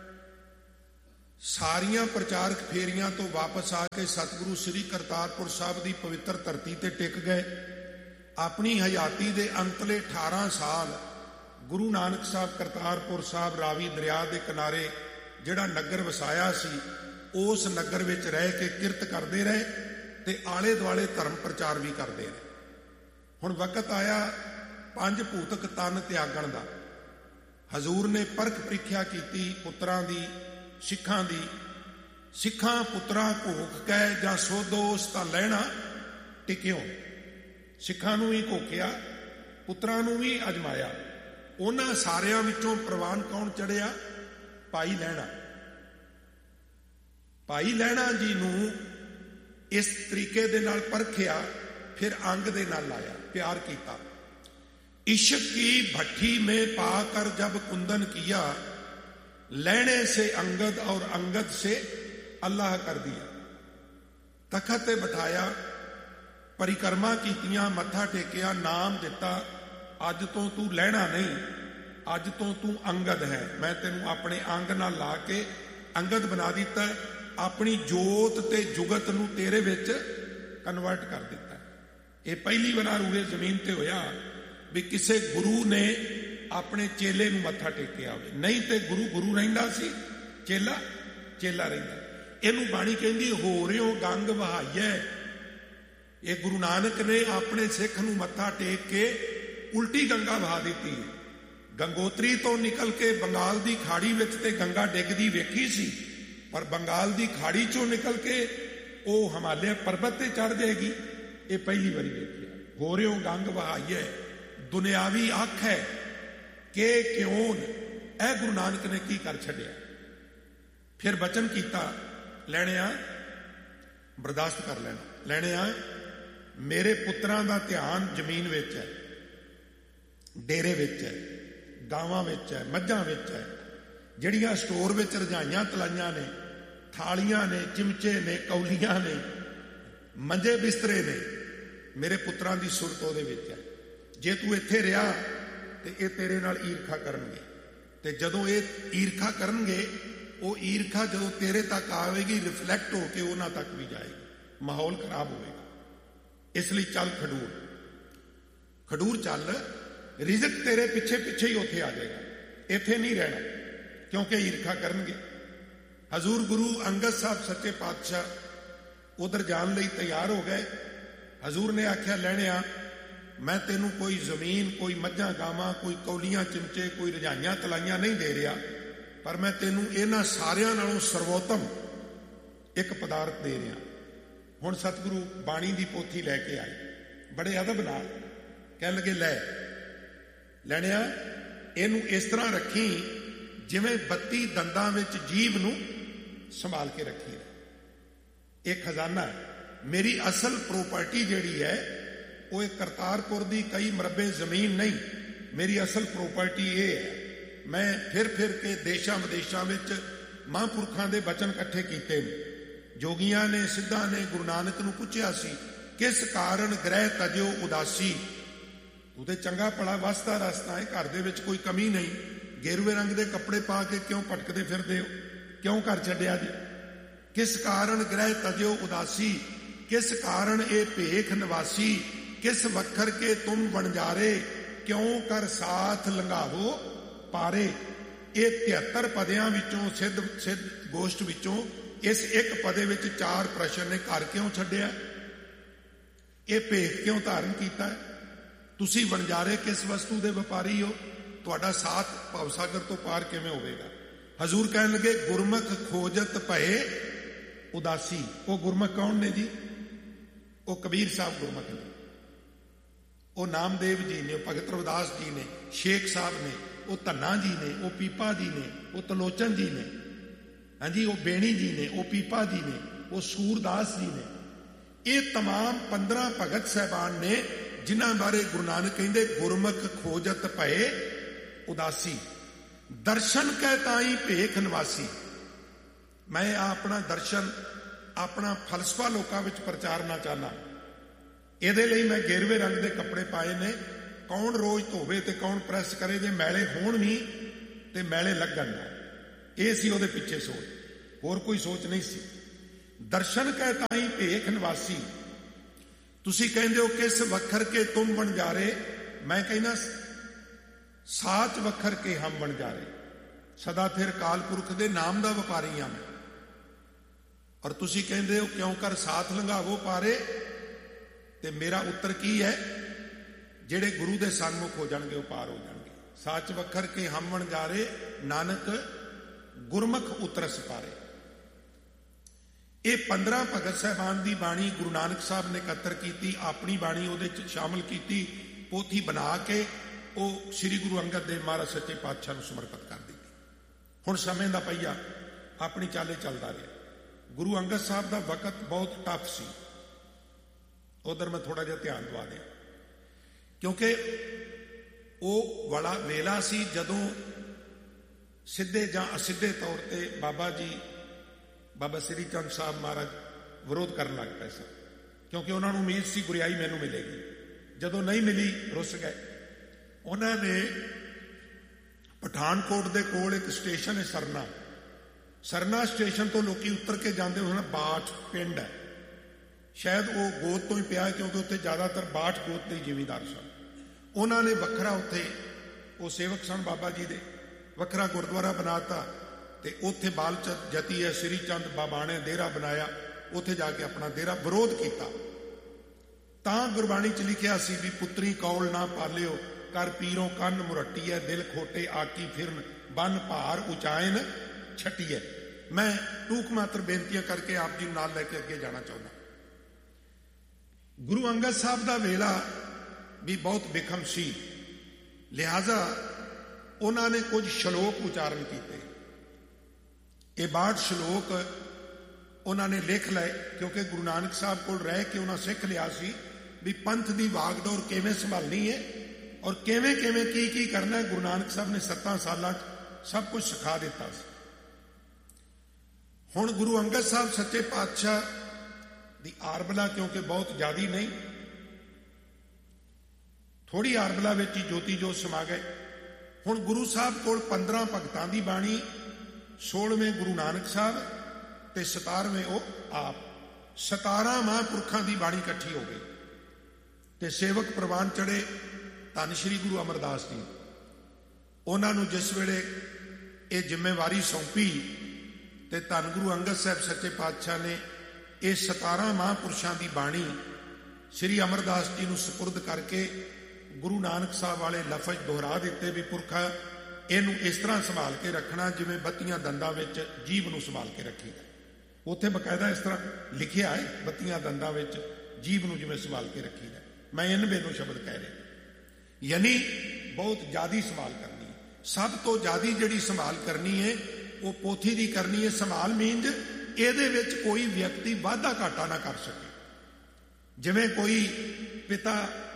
ਸਾਰੀਆਂ ਪ੍ਰਚਾਰਕ ਫੇਰੀਆਂ ਤੋਂ ਵਾਪਸ ਆ ਕੇ ਸਤਿਗੁਰੂ ਸ੍ਰੀ ਕਰਤਾਰਪੁਰ ਸਾਹਿਬ ਦੀ ਪਵਿੱਤਰ ਧਰਤੀ ਤੇ ਟਿਕ ਗਏ। ਆਪਣੀ ਹਯਾਤੀ ਦੇ ਅੰਤਲੇ 18 ਸਾਲ ਗੁਰੂ ਨਾਨਕ ਸਾਹਿਬ ਕਰਤਾਰਪੁਰ ਸਾਹਿਬ ਰਾਵੀ ਦਰਿਆ ਦੇ ਕਿਨਾਰੇ ਜਿਹੜਾ ਨਗਰ ਵਸਾਇਆ ਸੀ, ਉਸ ਨਗਰ ਵਿੱਚ ਰਹਿ ਕੇ ਕਿਰਤ ਕਰਦੇ ਰਹੇ ਤੇ ਆਲੇ ਦੁਆਲੇ ਧਰਮ ਪ੍ਰਚਾਰ ਵੀ ਕਰਦੇ ਰਹੇ। ਹੁਣ ਵਕਤ ਆਇਆ 5 ਭੂਤਕ ਤਨ ਤਿਆਗਣ ਦਾ। ਹਜ਼ੂਰ ਨੇ ਪਰਖ ਪ੍ਰੀਖਿਆ ਕੀਤੀ ਪੁੱਤਰਾਂ ਦੀ, ਸਿੱਖਾਂ ਦੀ, ਸਿੱਖਾਂ ਪੁੱਤਰਾਂ ਘੋਖ ਕੈ ਜਾਂ ਸੋਦੋਸ ਤਾਂ ਲੈਣਾ ਟਿਕਿਓ। ਸਿੱਖਾਂ ਨੂੰ ਵੀ ਘੋਕਿਆ, ਪੁੱਤਰਾਂ ਨੂੰ ਵੀ ਅਜਮਾਇਆ। ਉਹਨਾਂ ਸਾਰਿਆਂ ਵਿੱਚੋਂ ਪ੍ਰਵਾਨ ਕੌਣ ਚੜਿਆ? ਭਾਈ ਲਹਿਣਾ। ਭਾਈ ਲਹਿਣਾ ਜੀ ਨੂੰ ਇਸ ਤਰੀਕੇ ਦੇ ਨਾਲ ਪਰਖਿਆ, ਫਿਰ ਅੰਗ ਦੇ ਨਾਲ ਲਾਇਆ, ਪਿਆਰ ਕੀਤਾ। इश्क की भट्ठी में पाकर जब कुंदन किया, लहणे से अंगद और अंगद से अल्लाह कर दिया। तखत ते बिठाया, परिक्रमा कीतियां, मत्था टेकिया, नाम दिता, अज तो तू लहणा नहीं, अज तो तू अंगद है। मैं तेनू अपने अंग नाल ला के अंगद बना दिता, अपनी जोत ते जुगत नू तेरे विच कन्वर्ट कर दिता। ये पहली वार उरे जमीन ते होया भी किसी गुरु ने अपने चेले नूं मत्था टेकिया होवे। नहीं तो गुरु गुरु रहिंदा सी, चेला चेला रहिंदा। इहनूं बाणी कहंदी हो रिओ गंग वहाइए। ये गुरु नानक ने अपने सिख नूं मत्था टेक के उल्टी गंगा वहा दिती। गंगोत्री तो निकल के बंगाल की खाड़ी विच ते गंगा डिगदी वेखी सी, पर बंगाल की खाड़ी चों निकल के वो हिमालय पर्वत ते चढ़ जाएगी, ये पहली बारी वेखी। हो रिओ गंग वहाइए दुनियावी अख है कि क्यों ए गुरु नानक ने की कर छड़िया। फिर बचन किया, लैणिया बर्दाश्त कर लेना। लैणिया मेरे पुत्रां दा ध्यान जमीन विच है, डेरे विच है, गावां विच है, मझां विच है। जिहड़ियां स्टोर विच रजाइयां तलाइयां ने, थालियां ने, चिमचे ने, कौलियां ने, मंजे बिस्तरे ने, मेरे पुत्रां दी सुरत उहदे विच है। जे तू इत्थे रहा तो ये तेरे नाल ईरखा करनगे, ते जदों ये ईरखा करनगे, वो ईरखा जदों तेरे तक आवेगी, रिफ्लैक्ट होके उन्हां तक भी जाएगी, माहौल खराब होएगा। इसलिए चल खडूर, खडूर चल, रिजक तेरे पिछे पिछे ही उत्थे आ जाएगा, इत्थे नहीं रहना, क्योंकि ईरखा करनगे। हजूर गुरु अंगद साहब सच्चे पातशाह उधर जान लई तैयार हो गए। हजूर ने आख्या, लैणिया मैं तेनू कोई जमीन, कोई मझां गावां, कोई कौलियां चिमचे, कोई रजाइयां तलाइयां नहीं दे रहा, पर मैं तेनू इन्हां सारियां नालों सर्वोत्तम एक पदार्थ दे रहा। हुण सतगुरु बाणी दी पोथी लैके आए, बड़े अदब नाल कहण लगे, लै लैणिया इहनू इस तरह रखी जिवें 32 दंदां विच जीभ नू संभाल के रखी है। एक खजाना है। मेरी असल प्रॉपर्टी जिहड़ी है वो एक करतारपुर की कई मरबे जमीन नहीं, मेरी असल प्रॉपर्टी ये है। मैं फिर फिर के देशा विदेशों में महापुरखों के बचन इकट्ठे किए। जोगियां ने, सिद्धा ने गुरु नानक नूं पुछया सी, किस कारण ग्रह तजियो उदासी? तू तो चंगा भला वसदा रसता है, घर दे विच कोई कमी नहीं, गेरुए रंग के कपड़े पा के क्यों भटकते फिरदे हो, क्यों घर छड्डिया जी? किस कारण ग्रह तजियो उदासी, किस कारण ये भेख निवासी, किस वखर के तुम बणजारे, क्यों कर साथ लंघावो पारे। ये 73 पदियां विचों सिद्ध गोष्ठ विचों इस एक पदे विच 4 प्रश्न ने। घर क्यों छड्डिया, ये भेख क्यों धारण कीता, तुसी बणजारे किस वस्तु दे व्यापारी हो, तुहाडा साथ भवसागर तो पार किवें होवेगा। हजूर कहण लगे, गुरमुख खोजत भए उदासी। वो गुरमुख कौन ने जी? वो कबीर साहब गुरमुख ने, वो नामदेव जी ने, भगत रविदास जी ने, शेख साहब ने, वो धन्ना जी ने, वो पीपा जी ने, वो तलोचन जी ने, हाँ जी, वो बेणी जी ने, वो पीपा जी ने, वो सूरदास जी ने। ये तमाम 15 भगत साहबान ने जिन्हां बारे गुरु नानक कहंदे, गुरमुख खोजत भए उदासी, दर्शन कै ताई भेख निवासी। मैं अपना दर्शन, अपना फलसफा लोकां विच प्रचारना चाहना। ਇਹਦੇ ਲਈ मैं गेरवे रंग के कपड़े पाए ने। कौन रोज धोवे तो कौन प्रैस करे, जे मैले होण भी तो मैले लगन ना, ये सी ਉਹਦੇ पिछे सोच, होर कोई सोच नहीं सी। दर्शन कै ताई भेख निवासी। तुसी कहंदे हो किस वखर के तुम बणजारे, मैं कहना साच वखर के हम बणजारे। सदा फिर काल पुरख के नाम का व्यापारी हाँ मैं। और तुसी कहंदे हो क्यों कर साथ लंघावो पारे, ते मेरा उत्तर की है, जेड़े गुरु दे सन्मुख हो जाणगे वो पार हो जाणगे। साच वखर के हम बणजारे, नानक गुरमुख उतरस पारे। ਇਹ 15 ਭਗਤ ਸਾਹਿਬਾਨ ਦੀ ਬਾਣੀ ਗੁਰੂ ਨਾਨਕ ਸਾਹਿਬ ਨੇ ਇਕੱਤਰ ਕੀਤੀ, ਆਪਣੀ ਬਾਣੀ ਉਹਦੇ 'ਚ ਸ਼ਾਮਲ ਕੀਤੀ, ਪੋਥੀ ਬਣਾ ਕੇ ਉਹ ਸ੍ਰੀ ਗੁਰੂ ਅੰਗਦ ਦੇਵ ਮਹਾਰਾਜ ਸੱਚੇ ਪਾਤਸ਼ਾਹ ਨੂੰ ਸਮਰਪਿਤ ਕਰ ਦਿੱਤੀ। ਹੁਣ ਸਮੇਂ ਦਾ ਪਹੀਆ ਆਪਣੀ ਚਾਲੇ ਚੱਲਦਾ ਰਿਹਾ। ਗੁਰੂ ਅੰਗਦ ਸਾਹਿਬ ਦਾ ਵਕਤ ਬਹੁਤ ਟਫ ਸੀ, ਉਧਰ ਮੈਂ ਥੋੜਾ ਜਿਹਾ ਧਿਆਨ ਦਵਾ ਦਿਆਂ, ਕਿਉਂਕਿ ਉਹ ਵਾਲਾ ਵੇਲਾ ਸੀ ਜਦੋਂ ਸਿੱਧੇ ਜਾਂ ਅਸਿੱਧੇ ਤੌਰ ਤੇ ਬਾਬਾ ਸ੍ਰੀ ਚੰਦ ਸਾਹਿਬ ਮਹਾਰਾਜ ਵਿਰੋਧ ਕਰਨ ਲੱਗ ਪਏ ਸਨ, ਕਿਉਂਕਿ ਉਹਨਾਂ ਨੂੰ ਉਮੀਦ ਸੀ ਗੁਰਿਆਈ ਮੈਨੂੰ ਮਿਲੇਗੀ। ਜਦੋਂ ਨਹੀਂ ਮਿਲੀ ਰੁੱਸ ਗਏ। ਉਹਨਾਂ ਨੇ ਪਠਾਨਕੋਟ ਦੇ ਕੋਲ ਇੱਕ ਸਟੇਸ਼ਨ ਹੈ ਸਰਨਾ ਸਟੇਸ਼ਨ ਤੋਂ ਲੋਕੀ ਉਤਰ ਕੇ ਜਾਂਦੇ ਹੋਣ, ਬਾਠ ਪਿੰਡ ਹੈ, ਸ਼ਾਇਦ ਉਹ ਗੋਤ ਤੋਂ ਹੀ ਪਿਆ ਕਿਉਂਕਿ ਉੱਥੇ ਜ਼ਿਆਦਾਤਰ ਬਾਠ ਗੋਤ ਦੇ ਜ਼ਿਮੀਂਦਾਰ ਸਨ। ਉਹਨਾਂ ਨੇ ਵੱਖਰਾ ਉੱਥੇ, ਉਹ ਸੇਵਕ ਸਨ ਬਾਬਾ ਜੀ ਦੇ, ਵੱਖਰਾ ਗੁਰਦੁਆਰਾ ਬਣਾਤਾ ਤੇ ਉੱਥੇ ਬਾਲਚੰਦ ਜਤੀ ਹੈ ਸ੍ਰੀ ਚੰਦ ਬਾਬਾ ਨੇ ਡੇਰਾ ਬਣਾਇਆ, ਉੱਥੇ ਜਾ ਕੇ ਆਪਣਾ ਡੇਰਾ ਵਿਰੋਧ ਕੀਤਾ। ਤਾਂ ਗੁਰਬਾਣੀ 'ਚ ਲਿਖਿਆ ਸੀ ਵੀ ਪੁੱਤਰੀ ਕੌਲ ਨਾ ਪਾਲਿਓ, ਕਰ ਪੀਰੋਂ ਕੰਨ ਮੁਰੱਟੀ ਹੈ, ਦਿਲ ਖੋਟੇ ਆਕੀ ਫਿਰਨ, ਬੰਨ ਭਾਰ ਉਚਾਇਨ ਛੱਟੀ ਹੈ। ਮੈਂ ਟੂਕ ਮਾਤਰ ਬੇਨਤੀਆਂ ਕਰਕੇ ਆਪ ਜੀ ਨਾਲ ਲੈ ਕੇ ਅੱਗੇ ਜਾਣਾ ਚਾਹੁੰਦਾ। ਗੁਰੂ ਅੰਗਦ ਸਾਹਿਬ ਦਾ ਵੇਲਾ ਵੀ ਬਹੁਤ ਬਿਖਮ ਸੀ, ਲਿਹਾਜ਼ਾ ਉਹਨਾਂ ਨੇ ਕੁਝ ਸ਼ਲੋਕ ਉਚਾਰਨ ਕੀਤੇ। ਇਹ 62 ਸ਼ਲੋਕ ਉਹਨਾਂ ਨੇ ਲਿਖ ਲਏ, ਕਿਉਂਕਿ ਗੁਰੂ ਨਾਨਕ ਸਾਹਿਬ ਕੋਲ ਰਹਿ ਕੇ ਉਹਨਾਂ ਸਿੱਖ ਲਿਆ ਸੀ ਵੀ ਪੰਥ ਦੀ ਵਾਗਡੋਰ ਕਿਵੇਂ ਸੰਭਾਲਣੀ ਹੈ ਔਰ ਕਿਵੇਂ ਕੀ ਕਰਨਾ ਹੈ। ਗੁਰੂ ਨਾਨਕ ਸਾਹਿਬ ਨੇ 7 ਸਾਲਾਂ 'ਚ ਸਭ ਕੁਝ ਸਿਖਾ ਦਿੱਤਾ ਸੀ। ਹੁਣ ਗੁਰੂ ਅੰਗਦ ਸਾਹਿਬ ਸੱਚੇ ਪਾਤਸ਼ਾਹ ਦੀ ਆਰਬਲਾ ਕਿਉਂਕਿ ਬਹੁਤ ਜ਼ਿਆਦੀ ਨਹੀਂ, ਥੋੜੀ ਆਰਬਲਾ ਵਿੱਚ ਹੀ ਜੋਤੀ ਜੋਤ ਸਮਾ ਗਏ। ਹੁਣ ਗੁਰੂ ਸਾਹਿਬ ਕੋਲ 15 ਭਗਤਾਂ ਦੀ ਬਾਣੀ, 16ਵੇਂ ਗੁਰੂ ਨਾਨਕ ਸਾਹਿਬ ਤੇ 17ਵੇਂ ਉਹ ਆਪ, 17 ਮਹਾਂਪੁਰਖਾਂ ਦੀ ਬਾਣੀ ਇਕੱਠੀ ਹੋ ਗਈ ਤੇ ਸੇਵਕ ਪ੍ਰਵਾਨ ਚੜੇ ਧੰਨ ਸ਼੍ਰੀ ਗੁਰੂ ਅਮਰਦਾਸ ਜੀ। ਉਹਨਾਂ ਨੂੰ ਜਿਸ ਵੇਲੇ ਇਹ ਜ਼ਿੰਮੇਵਾਰੀ ਸੌਂਪੀ ਤੇ ਧੰਨ ਗੁਰੂ ਅੰਗਦ ਸਾਹਿਬ ਸੱਚੇ ਪਾਤਸ਼ਾਹ ਨੇ ਇਹ 17 ਮਹਾਂਪੁਰਸ਼ਾਂ ਦੀ ਬਾਣੀ ਸ਼੍ਰੀ ਅਮਰਦਾਸ ਜੀ ਨੂੰ ਸਪੁਰਦ ਕਰਕੇ ਗੁਰੂ ਨਾਨਕ ਸਾਹਿਬ ਵਾਲੇ ਲਫ਼ਜ਼ ਦੁਹਰਾ ਦਿੱਤੇ ਵੀ ਪੁਰਖਾ ਇਹਨੂੰ ਇਸ ਤਰ੍ਹਾਂ ਸੰਭਾਲ ਕੇ ਰੱਖਣਾ ਜਿਵੇਂ ਬੱਤੀਆਂ ਦੰਦਾਂ ਵਿੱਚ ਜੀਭ ਨੂੰ ਸੰਭਾਲ ਕੇ ਰੱਖੀਦਾ। ਉੱਥੇ ਬਕਾਇਦਾ ਇਸ ਤਰ੍ਹਾਂ ਲਿਖਿਆ ਹੈ, ਬੱਤੀਆਂ ਦੰਦਾਂ ਵਿੱਚ ਜੀਭ ਨੂੰ ਜਿਵੇਂ ਸੰਭਾਲ ਕੇ ਰੱਖੀਦਾ। ਮੈਂ ਇਨਵੇਂ ਨੂੰ ਸ਼ਬਦ ਕਹਿ ਰਿਹਾ, ਯਾਨੀ ਬਹੁਤ ਜ਼ਿਆਦੀ ਸੰਭਾਲ ਕਰਨੀ ਹੈ। ਸਭ ਤੋਂ ਜ਼ਿਆਦੀ ਜਿਹੜੀ ਸੰਭਾਲ ਕਰਨੀ ਹੈ ਉਹ ਪੋਥੀ ਦੀ ਕਰਨੀ ਹੈ। ਸੰਭਾਲ ਮੀਨਜ ਇਹਦੇ ਵਿੱਚ ਕੋਈ ਵਿਅਕਤੀ ਵਾਧਾ ਘਾਟਾ ਨਾ ਕਰ ਸਕੇ। ਜਿਵੇਂ ਕੋਈ ਪਿਤਾ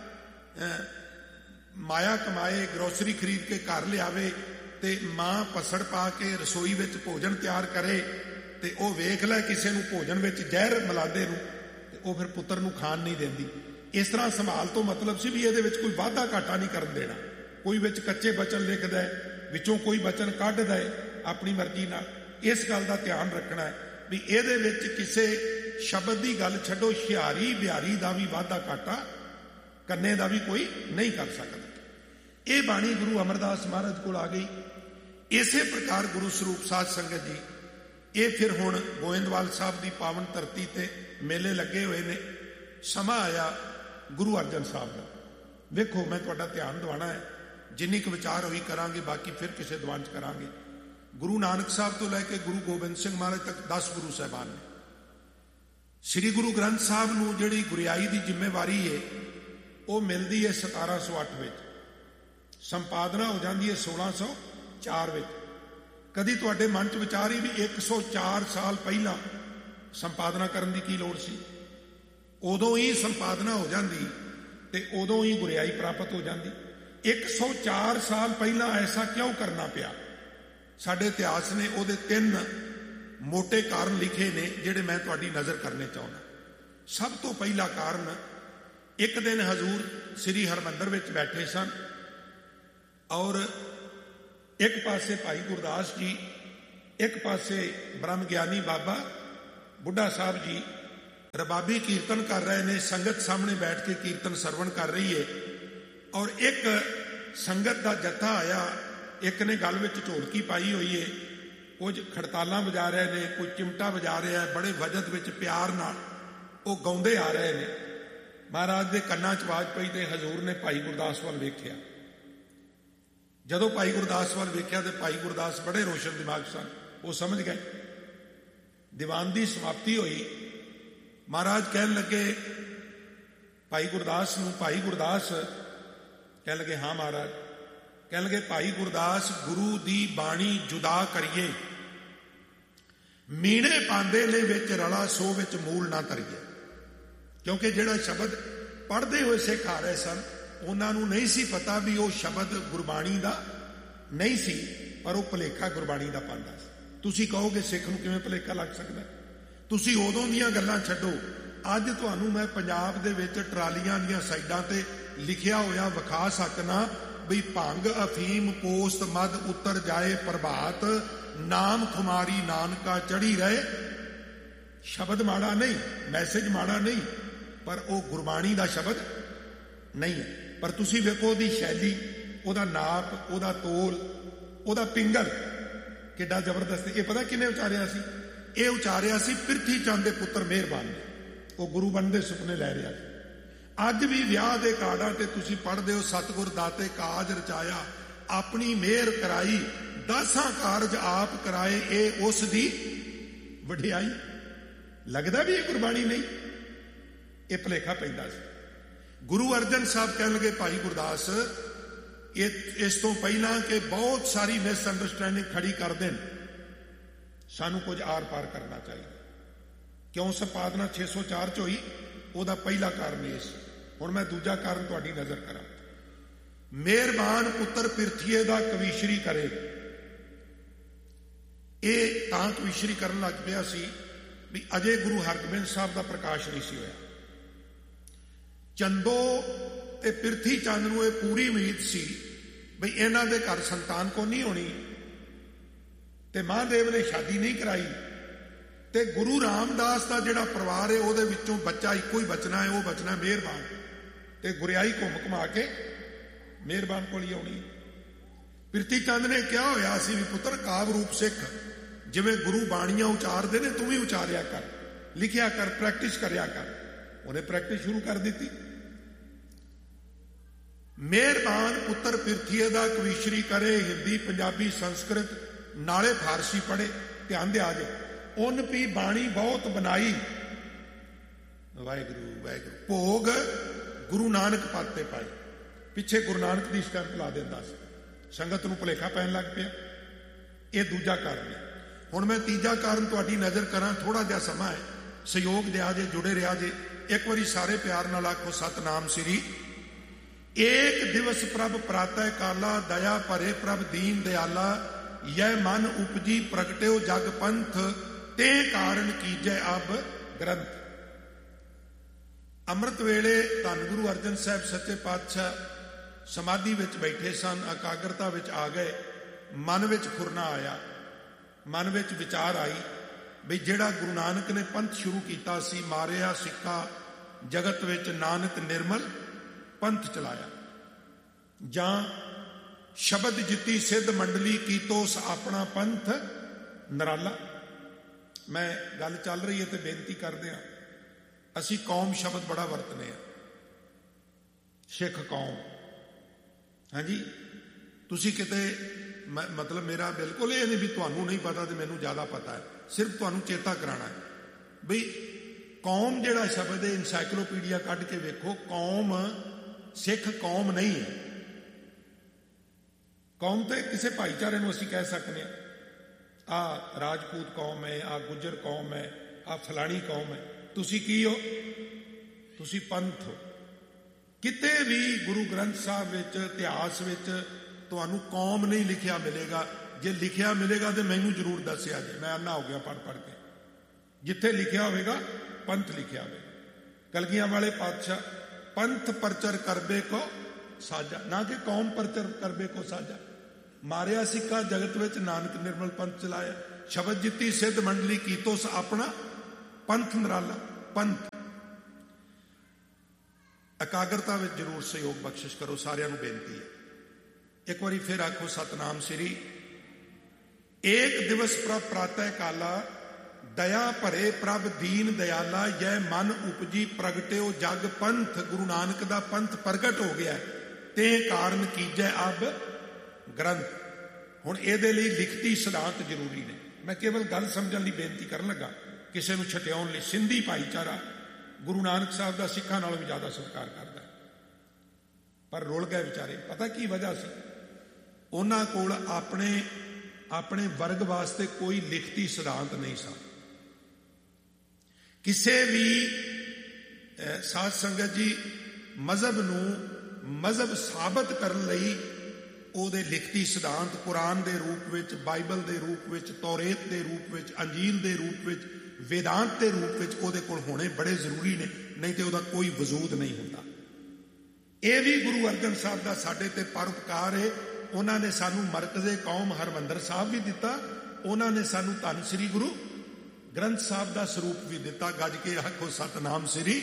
ਮਾਇਆ ਕਮਾਏ, ਗਰੋਸਰੀ ਖਰੀਦ ਕੇ ਘਰ ਲਿਆਵੇ ਤੇ ਮਾਂ ਪਸੜ ਪਾ ਕੇ ਰਸੋਈ ਵਿੱਚ ਭੋਜਨ ਤਿਆਰ ਕਰੇ ਤੇ ਉਹ ਵੇਖ ਲੈ ਕਿਸੇ ਨੂੰ ਭੋਜਨ ਵਿੱਚ ਜ਼ਹਿਰ ਮਿਲਾਉਂਦੇ ਨੂੰ ਤੇ ਉਹ ਫਿਰ ਪੁੱਤਰ ਨੂੰ ਖਾਣ ਨਹੀਂ ਦਿੰਦੀ। ਇਸ ਤਰ੍ਹਾਂ ਸੰਭਾਲ ਤੋਂ ਮਤਲਬ ਸੀ ਵੀ ਇਹਦੇ ਵਿੱਚ ਕੋਈ ਵਾਧਾ ਘਾਟਾ ਨਹੀਂ ਕਰਨ ਦੇਣਾ। ਕੋਈ ਵਿੱਚ ਕੱਚੇ ਬਚਨ ਲਿਖਦਾ ਹੈ, ਵਿੱਚੋਂ ਕੋਈ ਬਚਨ ਕੱਢਦਾ ਹੈ ਆਪਣੀ ਮਰਜ਼ੀ ਨਾਲ। ਇਸ ਗੱਲ ਦਾ ਧਿਆਨ ਰੱਖਣਾ ਹੈ ਵੀ ਇਹਦੇ ਵਿੱਚ ਕਿਸੇ ਸ਼ਬਦ ਦੀ ਗੱਲ ਛੱਡੋ, ਹੁਸ਼ਿਆਰੀ ਬਿਹਾਰੀ ਦਾ ਵੀ ਵਾਧਾ ਘਾਟਾ ਕਰਨੇ ਦਾ ਵੀ ਕੋਈ ਨਹੀਂ ਕਰ ਸਕਦਾ। ਇਹ ਬਾਣੀ ਗੁਰੂ ਅਮਰਦਾਸ ਮਹਾਰਾਜ ਕੋਲ ਆ ਗਈ। ਇਸੇ ਪ੍ਰਕਾਰ ਗੁਰੂ ਸਰੂਪ ਸਾਧ ਸੰਗਤ ਜੀ, ਇਹ ਫਿਰ ਹੁਣ ਗੋਇੰਦਵਾਲ ਸਾਹਿਬ ਦੀ ਪਾਵਨ ਧਰਤੀ ਤੇ ਮੇਲੇ ਲੱਗੇ ਹੋਏ ਨੇ। ਸਮਾਂ ਆਇਆ ਗੁਰੂ ਅਰਜਨ ਸਾਹਿਬ ਦਾ। ਵੇਖੋ, ਮੈਂ ਤੁਹਾਡਾ ਧਿਆਨ ਦਿਵਾਉਣਾ ਹੈ, ਜਿੰਨੀ ਕੁ ਵਿਚਾਰ ਹੋਈ ਕਰਾਂਗੇ, ਬਾਕੀ ਫਿਰ ਕਿਸੇ ਦੀਵਾਨ 'ਚ ਕਰਾਂਗੇ। ਗੁਰੂ ਨਾਨਕ ਸਾਹਿਬ ਤੋਂ ਲੈ ਕੇ ਗੁਰੂ ਗੋਬਿੰਦ ਸਿੰਘ ਮਹਾਰਾਜ ਤੱਕ 10 ਗੁਰੂ ਸਾਹਿਬਾਨ ਨੇ। ਸ੍ਰੀ ਗੁਰੂ ਗ੍ਰੰਥ ਸਾਹਿਬ ਨੂੰ ਜਿਹੜੀ ਗੁਰਿਆਈ ਦੀ ਜ਼ਿੰਮੇਵਾਰੀ ਹੈ ਉਹ ਮਿਲਦੀ ਹੈ 1708 ਵਿੱਚ, ਸੰਪਾਦਨਾ ਹੋ ਜਾਂਦੀ ਹੈ 1604 ਵਿੱਚ। ਕਦੀ ਤੁਹਾਡੇ ਮਨ 'ਚ ਵਿਚਾਰ ਹੀ ਵੀ 104 ਸਾਲ ਪਹਿਲਾਂ ਸੰਪਾਦਨਾ ਕਰਨ ਦੀ ਕੀ ਲੋੜ ਸੀ? ਉਦੋਂ ਹੀ ਸੰਪਾਦਨਾ ਹੋ ਜਾਂਦੀ ਤੇ ਉਦੋਂ ਹੀ ਗੁਰਿਆਈ ਪ੍ਰਾਪਤ ਹੋ ਜਾਂਦੀ। 104 ਸਾਲ ਪਹਿਲਾਂ ਐਸਾ ਕਿਉਂ ਕਰਨਾ ਪਿਆ? ਸਾਡੇ ਇਤਿਹਾਸ ਨੇ ਉਹਦੇ 3 ਮੋٹے ਕਾਰਨ ਲਿਖੇ ਨੇ ਜਿਹੜੇ ਮੈਂ ਤੁਹਾਡੀ ਨਜ਼ਰ ਕਰਨੇ ਚਾਹੁੰਦਾ। ਸਭ ਤੋਂ ਪਹਿਲਾ ਕਾਰਨ, ਇੱਕ ਦਿਨ ਹਜ਼ੂਰ ਸ੍ਰੀ ਹਰਿਮੰਦਰ ਵਿੱਚ ਬੈਠੇ ਸਨ ਔਰ ਇੱਕ ਪਾਸੇ ਭਾਈ ਗੁਰਦਾਸ ਜੀ, ਇੱਕ ਪਾਸੇ ਬ੍ਰਹਮ ਗਿਆਨੀ ਬਾਬਾ ਬੁੱਢਾ ਸਾਹਿਬ ਜੀ ਰਬਾਬੀ ਕੀਰਤਨ ਕਰ ਰਹੇ ਨੇ। ਸੰਗਤ ਸਾਹਮਣੇ ਬੈਠ ਕੇ ਕੀਰਤਨ ਸਰਵਣ ਕਰ ਰਹੀ ਹੈ ਔਰ ਇੱਕ ਸੰਗਤ ਦਾ ਜੱਥਾ ਆਇਆ। ਇੱਕ ਨੇ ਗਲ ਵਿੱਚ ਢੋਲਕੀ ਪਾਈ ਹੋਈ ਹੈ, ਕੁਝ ਖੜਤਾਲਾਂ ਵਜਾ ਰਹੇ ਨੇ, ਕੋਈ ਚਿਮਟਾ ਵਜਾ ਰਿਹਾ, ਬੜੇ ਵਜਦ ਵਿੱਚ ਪਿਆਰ ਨਾਲ ਉਹ ਗਾਉਂਦੇ ਆ ਰਹੇ ਨੇ। ਮਹਾਰਾਜ ਦੇ ਕੰਨਾਂ 'ਚ ਆਵਾਜ਼ ਪਈ ਤੇ ਹਜ਼ੂਰ ਨੇ ਭਾਈ ਗੁਰਦਾਸ ਵੱਲ ਵੇਖਿਆ। ਜਦੋਂ ਭਾਈ ਗੁਰਦਾਸ ਵੱਲ ਵੇਖਿਆ ਤੇ ਭਾਈ ਗੁਰਦਾਸ ਬੜੇ ਰੋਸ਼ਨ ਦਿਮਾਗ ਸਨ। ਉਹ ਸਮਝ ਗਏ ਦੀਵਾਨ ਦੀ ਸਮਾਪਤੀ ਹੋਈ। ਮਹਾਰਾਜ ਕਹਿਣ ਲੱਗੇ ਭਾਈ ਗੁਰਦਾਸ ਨੂੰ, ਭਾਈ ਗੁਰਦਾਸ ਕਹਿਣ ਲੱਗੇ ਹਾਂ ਮਹਾਰਾਜ। ਕਹਿਣ ਲੱਗੇ ਭਾਈ ਗੁਰਦਾਸ, ਗੁਰੂ ਦੀ ਬਾਣੀ ਜੁਦਾ ਕਰੀਏ, ਮੀਣੇ ਪਾਉਂਦੇ ਨੇ ਵਿੱਚ ਰਲਾ ਸੋ ਵਿੱਚ ਮੂਲ ਨਾ ਧਰੀਏ। ਕਿਉਂਕਿ ਜਿਹੜਾ ਸ਼ਬਦ ਪੜ੍ਹਦੇ ਹੋਏ ਸਿੱਖ ਆ ਰਹੇ ਸਨ, ਉਹਨਾਂ ਨੂੰ ਨਹੀਂ ਸੀ ਪਤਾ ਵੀ ਉਹ ਸ਼ਬਦ ਗੁਰਬਾਣੀ ਦਾ ਨਹੀਂ ਸੀ, ਪਰ ਉਹ ਭੁਲੇਖਾ ਗੁਰਬਾਣੀ ਦਾ ਪਾਉਂਦਾ ਸੀ। ਤੁਸੀਂ ਕਹੋਗੇ ਸਿੱਖ ਨੂੰ ਕਿਵੇਂ ਭੁਲੇਖਾ ਲੱਗ ਸਕਦਾ? ਤੁਸੀਂ ਉਦੋਂ ਦੀਆਂ ਗੱਲਾਂ ਛੱਡੋ, ਅੱਜ ਤੁਹਾਨੂੰ ਮੈਂ ਪੰਜਾਬ ਦੇ ਵਿੱਚ ਟਰਾਲੀਆਂ ਦੀਆਂ ਸਾਈਡਾਂ ਤੇ ਲਿਖਿਆ ਹੋਇਆ ਵਿਖਾ ਸਕਣਾ ਵੀ ਭੰਗ ਅਫੀਮ ਪੋਸਤ ਮਦ ਉੱਤਰ ਜਾਏ ਪ੍ਰਭਾਤ, ਨਾਮ ਖੁਮਾਰੀ ਨਾਨਕਾ ਚੜੀ ਰਹੇ। ਸ਼ਬਦ ਮਾੜਾ ਨਹੀਂ, ਮੈਸੇਜ ਮਾੜਾ ਨਹੀਂ, ਪਰ ਉਹ ਗੁਰਬਾਣੀ ਦਾ ਸ਼ਬਦ ਨਹੀਂ ਹੈ। ਪਰ ਤੁਸੀਂ ਵੇਖੋ ਉਹਦੀ ਸ਼ੈਲੀ, ਉਹਦਾ ਨਾਪ, ਉਹਦਾ ਤੋਲ, ਉਹਦਾ ਪਿੰਗਲ ਕਿੱਡਾ ਜ਼ਬਰਦਸਤ। ਇਹ ਪਤਾ ਕਿਹਨੇ ਉਚਾਰਿਆ ਸੀ? ਇਹ ਉਚਾਰਿਆ ਸੀ ਪ੍ਰਿਥੀ ਚੰਦ ਦੇ ਪੁੱਤਰ ਮਿਹਰਬਾਨ ਨੇ। ਉਹ ਗੁਰੂ ਬਣਨ ਦੇ ਸੁਪਨੇ ਲੈ ਰਿਹਾ ਸੀ। ਅੱਜ ਵੀ ਵਿਆਹ ਦੇ ਕਾਰਡਾਂ ਤੇ ਤੁਸੀਂ ਪੜ੍ਹਦੇ ਹੋ, ਸਤਿਗੁਰ ਦਾਤੇ ਕਾਜ ਰਚਾਇਆ, ਆਪਣੀ ਮਿਹਰ ਕਰਾਈ, 10 ਕਾਰਜ ਆਪ ਕਰਾਏ, ਇਹ ਉਸ ਦੀ ਵਡਿਆਈ। ਲੱਗਦਾ ਵੀ ਇਹ ਗੁਰਬਾਣੀ ਨਹੀਂ, ਇਹ ਭੁਲੇਖਾ ਪੈਂਦਾ ਸੀ। ਗੁਰੂ ਅਰਜਨ ਸਾਹਿਬ ਕਹਿਣ ਲੱਗੇ ਭਾਈ ਗੁਰਦਾਸ, ਇਸ ਤੋਂ ਪਹਿਲਾਂ ਕਿ ਬਹੁਤ ਸਾਰੀ ਮਿਸਅੰਡਰਸਟੈਂਡਿੰਗ ਖੜੀ ਕਰ ਦੇਣ, ਸਾਨੂੰ ਕੁਝ ਆਰ ਪਾਰ ਕਰਨਾ ਚਾਹੀਦਾ। ਕਿਉਂ ਸੰਪਾਦਨਾ 604 ਚ ਹੋਈ? ਉਹਦਾ ਪਹਿਲਾ ਕਾਰਨ ਇਹ ਸੀ। ਹੁਣ ਮੈਂ ਦੂਜਾ ਕਾਰਨ ਤੁਹਾਡੀ ਨਜ਼ਰ ਕਰਾਂ। ਮਿਹਰਬਾਨ ਪੁੱਤਰ ਪਿਰਥੀਏ ਦਾ ਕਵੀਸ਼ਰੀ ਕਰੇ। ਇਹ ਤਾਂ ਕਵੀਸ਼ਰੀ ਕਰਨ ਲੱਗ ਪਿਆ ਸੀ ਵੀ ਅਜੇ ਗੁਰੂ ਹਰਗੋਬਿੰਦ ਸਾਹਿਬ ਦਾ ਪ੍ਰਕਾਸ਼ ਨਹੀਂ ਸੀ ਹੋਇਆ। ਚੰਦੋ ਤੇ ਪਿਰਥੀ ਚੰਦ ਨੂੰ ਇਹ ਪੂਰੀ ਉਮੀਦ ਸੀ ਬਈ ਇਹਨਾਂ ਦੇ ਘਰ ਸੰਤਾਨ ਕੋ ਨਹੀਂ ਹੋਣੀ, ਤੇ ਮਹਾਦੇਵ ਨੇ ਸ਼ਾਦੀ ਨਹੀਂ ਕਰਾਈ, ਤੇ ਗੁਰੂ ਰਾਮਦਾਸ ਦਾ ਜਿਹੜਾ ਪਰਿਵਾਰ ਹੈ ਉਹਦੇ ਵਿੱਚੋਂ ਬੱਚਾ ਇੱਕੋ ਹੀ ਬਚਣਾ ਹੈ, ਉਹ ਬਚਣਾ ਮਿਹਰਬਾਨ। ਤੇ ਗੁਰਿਆਈ ਘੁੰਮ ਘੁਮਾ ਕੇ ਮਿਹਰਬਾਨ ਕੋਲ ਹੀ ਆਉਣੀ। ਪਿਰਥੀ ਚੰਦ ਨੇ ਕਿਹਾ ਹੋਇਆ ਸੀ ਵੀ ਪੁੱਤਰ ਕਾਵ ਰੂਪ ਸਿੱਖ, ਜਿਵੇਂ ਗੁਰੂ ਬਾਣੀਆਂ ਉਚਾਰਦੇ ਨੇ ਤੂੰ ਵੀ ਉਚਾਰਿਆ ਕਰ, ਲਿਖਿਆ ਕਰ, ਪ੍ਰੈਕਟਿਸ ਕਰਿਆ ਕਰ। ਉਹਨੇ ਪ੍ਰੈਕਟਿਸ ਸ਼ੁਰੂ ਕਰ ਦਿੱਤੀ। ਮਿਹਰਬਾਨ ਪੁੱਤਰ ਪਿਰਥੀਏ ਦਾ ਕਵੀਸ਼ਰੀ ਕਰੇ, ਹਿੰਦੀ ਪੰਜਾਬੀ ਸੰਸਕ੍ਰਿਤ ਨਾਲੇ ਫਾਰਸੀ ਪੜ੍ਹੇ। ਧਿਆਨ ਦੇ ਆ ਜੇ, ਉਨ ਪੀ ਬਾਣੀ ਬਹੁਤ ਬਣਾਈ, ਵਾਹਿਗੁਰੂ ਵਾਹਿਗੁਰੂ ਭੋਗ ਗੁਰੂ ਨਾਨਕ ਪਾਤੇ ਪਾਈ। ਪਿੱਛੇ ਗੁਰੂ ਨਾਨਕ ਦੀ ਸਟੈਂਪ ਲਾ ਦਿੰਦਾ ਸੀ, ਸੰਗਤ ਨੂੰ ਭੁਲੇਖਾ ਪੈਣ ਲੱਗ ਪਿਆ। ਇਹ ਦੂਜਾ ਕਾਰਨ ਹੈ। ਹੁਣ ਮੈਂ ਤੀਜਾ ਕਾਰਨ ਤੁਹਾਡੀ ਨਜ਼ਰ ਕਰਾਂ, ਥੋੜਾ ਜਿਹਾ ਸਮਾਂ ਹੈ, ਸਹਿਯੋਗ ਦਿਆ ਜੇ, ਜੁੜੇ ਰਿਹਾ ਜੇ। ਇੱਕ ਵਾਰੀ ਸਾਰੇ ਪਿਆਰ ਨਾਲ ਆਖੋ ਸਤਨਾਮ ਸ੍ਰੀ। ਏਕ ਦਿਵਸ ਪ੍ਰਭ ਪ੍ਰਾਤੈ ਕਾਲਾ, ਦਇਆ ਭਰੇ ਪ੍ਰਭ ਦੀਨ ਦਿਆਲਾ, ਯਹ ਮਨ ਉਪਜੀ ਪ੍ਰਗਟਿਓ ਜਗ ਪੰਥ, ਤੇ ਕਾਰਨ ਕੀਜੈ ਅਬ ਗ੍ਰੰਥ। ਅੰਮ੍ਰਿਤ ਵੇਲੇ ਧੰਨ ਗੁਰੂ ਅਰਜਨ ਸਾਹਿਬ ਸੱਚੇ ਪਾਤਸ਼ਾਹ ਸਮਾਧੀ ਵਿੱਚ ਬੈਠੇ ਸਨ, ਇਕਾਗਰਤਾ ਵਿੱਚ ਆ ਗਏ। ਮਨ ਵਿੱਚ ਖੁਰਨਾ ਆਇਆ, ਮਨ ਵਿੱਚ ਵਿਚਾਰ ਆਈ ਵੀ ਜਿਹੜਾ ਗੁਰੂ ਨਾਨਕ ਨੇ ਪੰਥ ਸ਼ੁਰੂ ਕੀਤਾ ਸੀ, ਮਾਰਿਆ ਸਿੱਕਾ ਜਗਤ ਵਿੱਚ ਨਾਨਕ ਨਿਰਮਲ ਪੰਥ ਚਲਾਇਆ, ਜਾਂ ਸ਼ਬਦ ਜਿੱਤੀ ਸਿੱਧ ਮੰਡਲੀ ਕੀਤੋਸ ਆਪਣਾ ਪੰਥ ਨਰਾਲਾ। ਮੈਂ ਗੱਲ ਚੱਲ ਰਹੀ ਹੈ ਤੇ ਬੇਨਤੀ ਕਰਦੇ ਹਾਂ, ਅਸੀਂ ਕੌਮ ਸ਼ਬਦ ਬੜਾ ਵਰਤਨੇ ਆ, ਸਿੱਖ ਕੌਮ। ਹਾਂਜੀ, ਤੁਸੀਂ ਕਿਤੇ ਮਤਲਬ ਮੇਰਾ ਬਿਲਕੁਲ ਇਹ ਨਹੀਂ ਵੀ ਤੁਹਾਨੂੰ ਨਹੀਂ ਪਤਾ ਤੇ ਮੈਨੂੰ ਜ਼ਿਆਦਾ ਪਤਾ ਹੈ, ਸਿਰਫ ਤੁਹਾਨੂੰ ਚੇਤਾ ਕਰਾਉਣਾ ਹੈ ਬਈ ਕੌਮ ਜਿਹੜਾ ਸ਼ਬਦ ਹੈ, ਇਨਸਾਈਕਲੋਪੀਡੀਆ ਕੱਢ ਕੇ ਵੇਖੋ, ਕੌਮ ਸਿੱਖ ਕੌਮ ਨਹੀਂ ਹੈ। ਕੌਮ ਤੇ ਕਿਸੇ ਭਾਈਚਾਰੇ ਨੂੰ ਅਸੀਂ ਕਹਿ ਸਕਦੇ ਹਾਂ, ਆਹ ਰਾਜਪੂਤ ਕੌਮ ਹੈ, ਆਹ ਗੁੱਜਰ ਕੌਮ ਹੈ, ਆਹ ਫਲਾਣੀ ਕੌਮ ਹੈ। ਤੁਸੀਂ ਕੀ ਹੋ? ਤੁਸੀਂ ਪੰਥ ਹੋ। ਕਿਤੇ ਵੀ ਗੁਰੂ ਗ੍ਰੰਥ ਸਾਹਿਬ ਵਿੱਚ, ਇਤਿਹਾਸ ਵਿੱਚ ਤੁਹਾਨੂੰ ਕੌਮ ਨਹੀਂ ਲਿਖਿਆ ਮਿਲੇਗਾ। ਜੇ ਲਿਖਿਆ ਮਿਲੇਗਾ ਤੇ ਮੈਨੂੰ ਜ਼ਰੂਰ ਦੱਸਿਆ ਜੇ, ਮੈਂ ਅੰਨਾ ਹੋ ਗਿਆ ਪੜ੍ਹ ਪੜ੍ਹ ਕੇ। ਜਿੱਥੇ ਲਿਖਿਆ ਹੋਵੇਗਾ ਪੰਥ ਲਿਖਿਆ ਹੋਵੇਗਾ। ਕਲਗੀਆਂ ਵਾਲੇ ਪਾਤਸ਼ਾਹ ਪੰਥ ਪਰਚਰ ਕਰਬੇ ਕੋ ਸਾਜਾ, ਨਾ ਕਿ ਕੌਮ ਪਰਚਰ ਕਰਬੇ ਕੋ ਸਾਜਾ। ਮਾਰਿਆ ਸਿੱਕਾ ਜਗਤ ਵਿੱਚ ਨਾਨਕ ਨਿਰਮਲ ਪੰਥ ਚਲਾਇਆ, ਸ਼ਬਦ ਜਿੱਤੀ ਸਿੱਧ ਮੰਡਲੀ ਕੀਤੋਸ ਆਪਣਾ ਪੰਥ ਨਰਾਲਾ। ਪੰਥ ਇਕਾਗਰਤਾ ਵਿੱਚ ਜ਼ਰੂਰ ਸਹਿਯੋਗ ਬਖਸ਼ਿਸ਼ ਕਰੋ, ਸਾਰਿਆਂ ਨੂੰ ਬੇਨਤੀ ਹੈ। ਇੱਕ ਵਾਰੀ ਫਿਰ ਆਖੋ ਸਤਨਾਮ ਸ੍ਰੀ। ਏਕ ਦਿਵਸ ਪ੍ਰਭ ਪ੍ਰਾਤੈ ਕਾਲਾ, ਦਇਆ ਭਰੇ ਪ੍ਰਭ ਦੀਨ ਦਿਆਲਾ, ਯਹ ਮਨ ਉਪਜੀ ਪ੍ਰਗਟਿਓ ਜਗ ਪੰਥ। ਗੁਰੂ ਨਾਨਕ ਦਾ ਪੰਥ ਪ੍ਰਗਟ ਹੋ ਗਿਆ, ਤੇ ਕਾਰਨ ਕੀਜੈ ਅਬ ਗ੍ਰੰਥ। ਹੁਣ ਇਹਦੇ ਲਈ ਲਿਖਤੀ ਸਿਧਾਂਤ ਜ਼ਰੂਰੀ ਨੇ। ਮੈਂ ਕੇਵਲ ਗੱਲ ਸਮਝਣ ਲਈ ਬੇਨਤੀ ਕਰਨ ਲੱਗਾ। ਕਿਸੇ ਨੂੰ ਛਟਿਆਉਣ ਲਈ। ਸਿੰਧੀ ਭਾਈਚਾਰਾ ਗੁਰੂ ਨਾਨਕ ਸਾਹਿਬ ਦਾ ਸਿੱਖਾਂ ਨਾਲੋਂ ਵੀ ਜ਼ਿਆਦਾ ਸਤਿਕਾਰ ਕਰਦਾ, ਪਰ ਰੁਲ ਗਏ ਵਿਚਾਰੇ। ਪਤਾ ਕੀ ਵਜ੍ਹਾ ਸੀ? ਉਹਨਾਂ ਕੋਲ ਆਪਣੇ ਵਰਗ ਵਾਸਤੇ ਕੋਈ ਲਿਖਤੀ ਸਿਧਾਂਤ ਨਹੀਂ ਸਨ। ਕਿਸੇ ਵੀ ਸਾਧ ਸੰਗਤ ਜੀ ਮਜ਼ਹਬ ਨੂੰ ਮਜ਼ਹਬ ਸਾਬਤ ਕਰਨ ਲਈ ਉਹਦੇ ਲਿਖਤੀ ਸਿਧਾਂਤ ਕੁਰਾਨ ਦੇ ਰੂਪ ਵਿੱਚ, ਬਾਈਬਲ ਦੇ ਰੂਪ ਵਿੱਚ, ਤੌਰੇਤ ਦੇ ਰੂਪ ਵਿੱਚ, ਅੰਜੀਲ ਦੇ ਰੂਪ ਵਿੱਚ, ਵੇਦਾਂਤ ਦੇ ਰੂਪ ਵਿੱਚ ਉਹਦੇ ਕੋਲ ਹੋਣੇ ਬੜੇ ਜ਼ਰੂਰੀ ਨੇ, ਨਹੀਂ ਤੇ ਉਹਦਾ ਕੋਈ ਵਜੂਦ ਨਹੀਂ ਹੁੰਦਾ। ਇਹ ਵੀ ਗੁਰੂ ਅਰਜਨ ਸਾਹਿਬ ਦਾ ਸਾਡੇ ਤੇ ਪਰਉਪਕਾਰ ਹੈ। ਉਹਨਾਂ ਨੇ ਸਾਨੂੰ ਮਰਕਜ਼ੇ ਕੌਮ ਹਰਮੰਦਰ ਸਾਹਿਬ ਵੀ ਦਿੱਤਾ, ਉਹਨਾਂ ਨੇ ਸਾਨੂੰ ਧੰਨ ਸ੍ਰੀ ਗੁਰੂ ਗ੍ਰੰਥ ਸਾਹਿਬ ਦਾ ਸਰੂਪ ਵੀ ਦਿੱਤਾ। ਗੱਜ ਕੇ ਆਖੋ ਸਤਨਾਮ ਸ੍ਰੀ।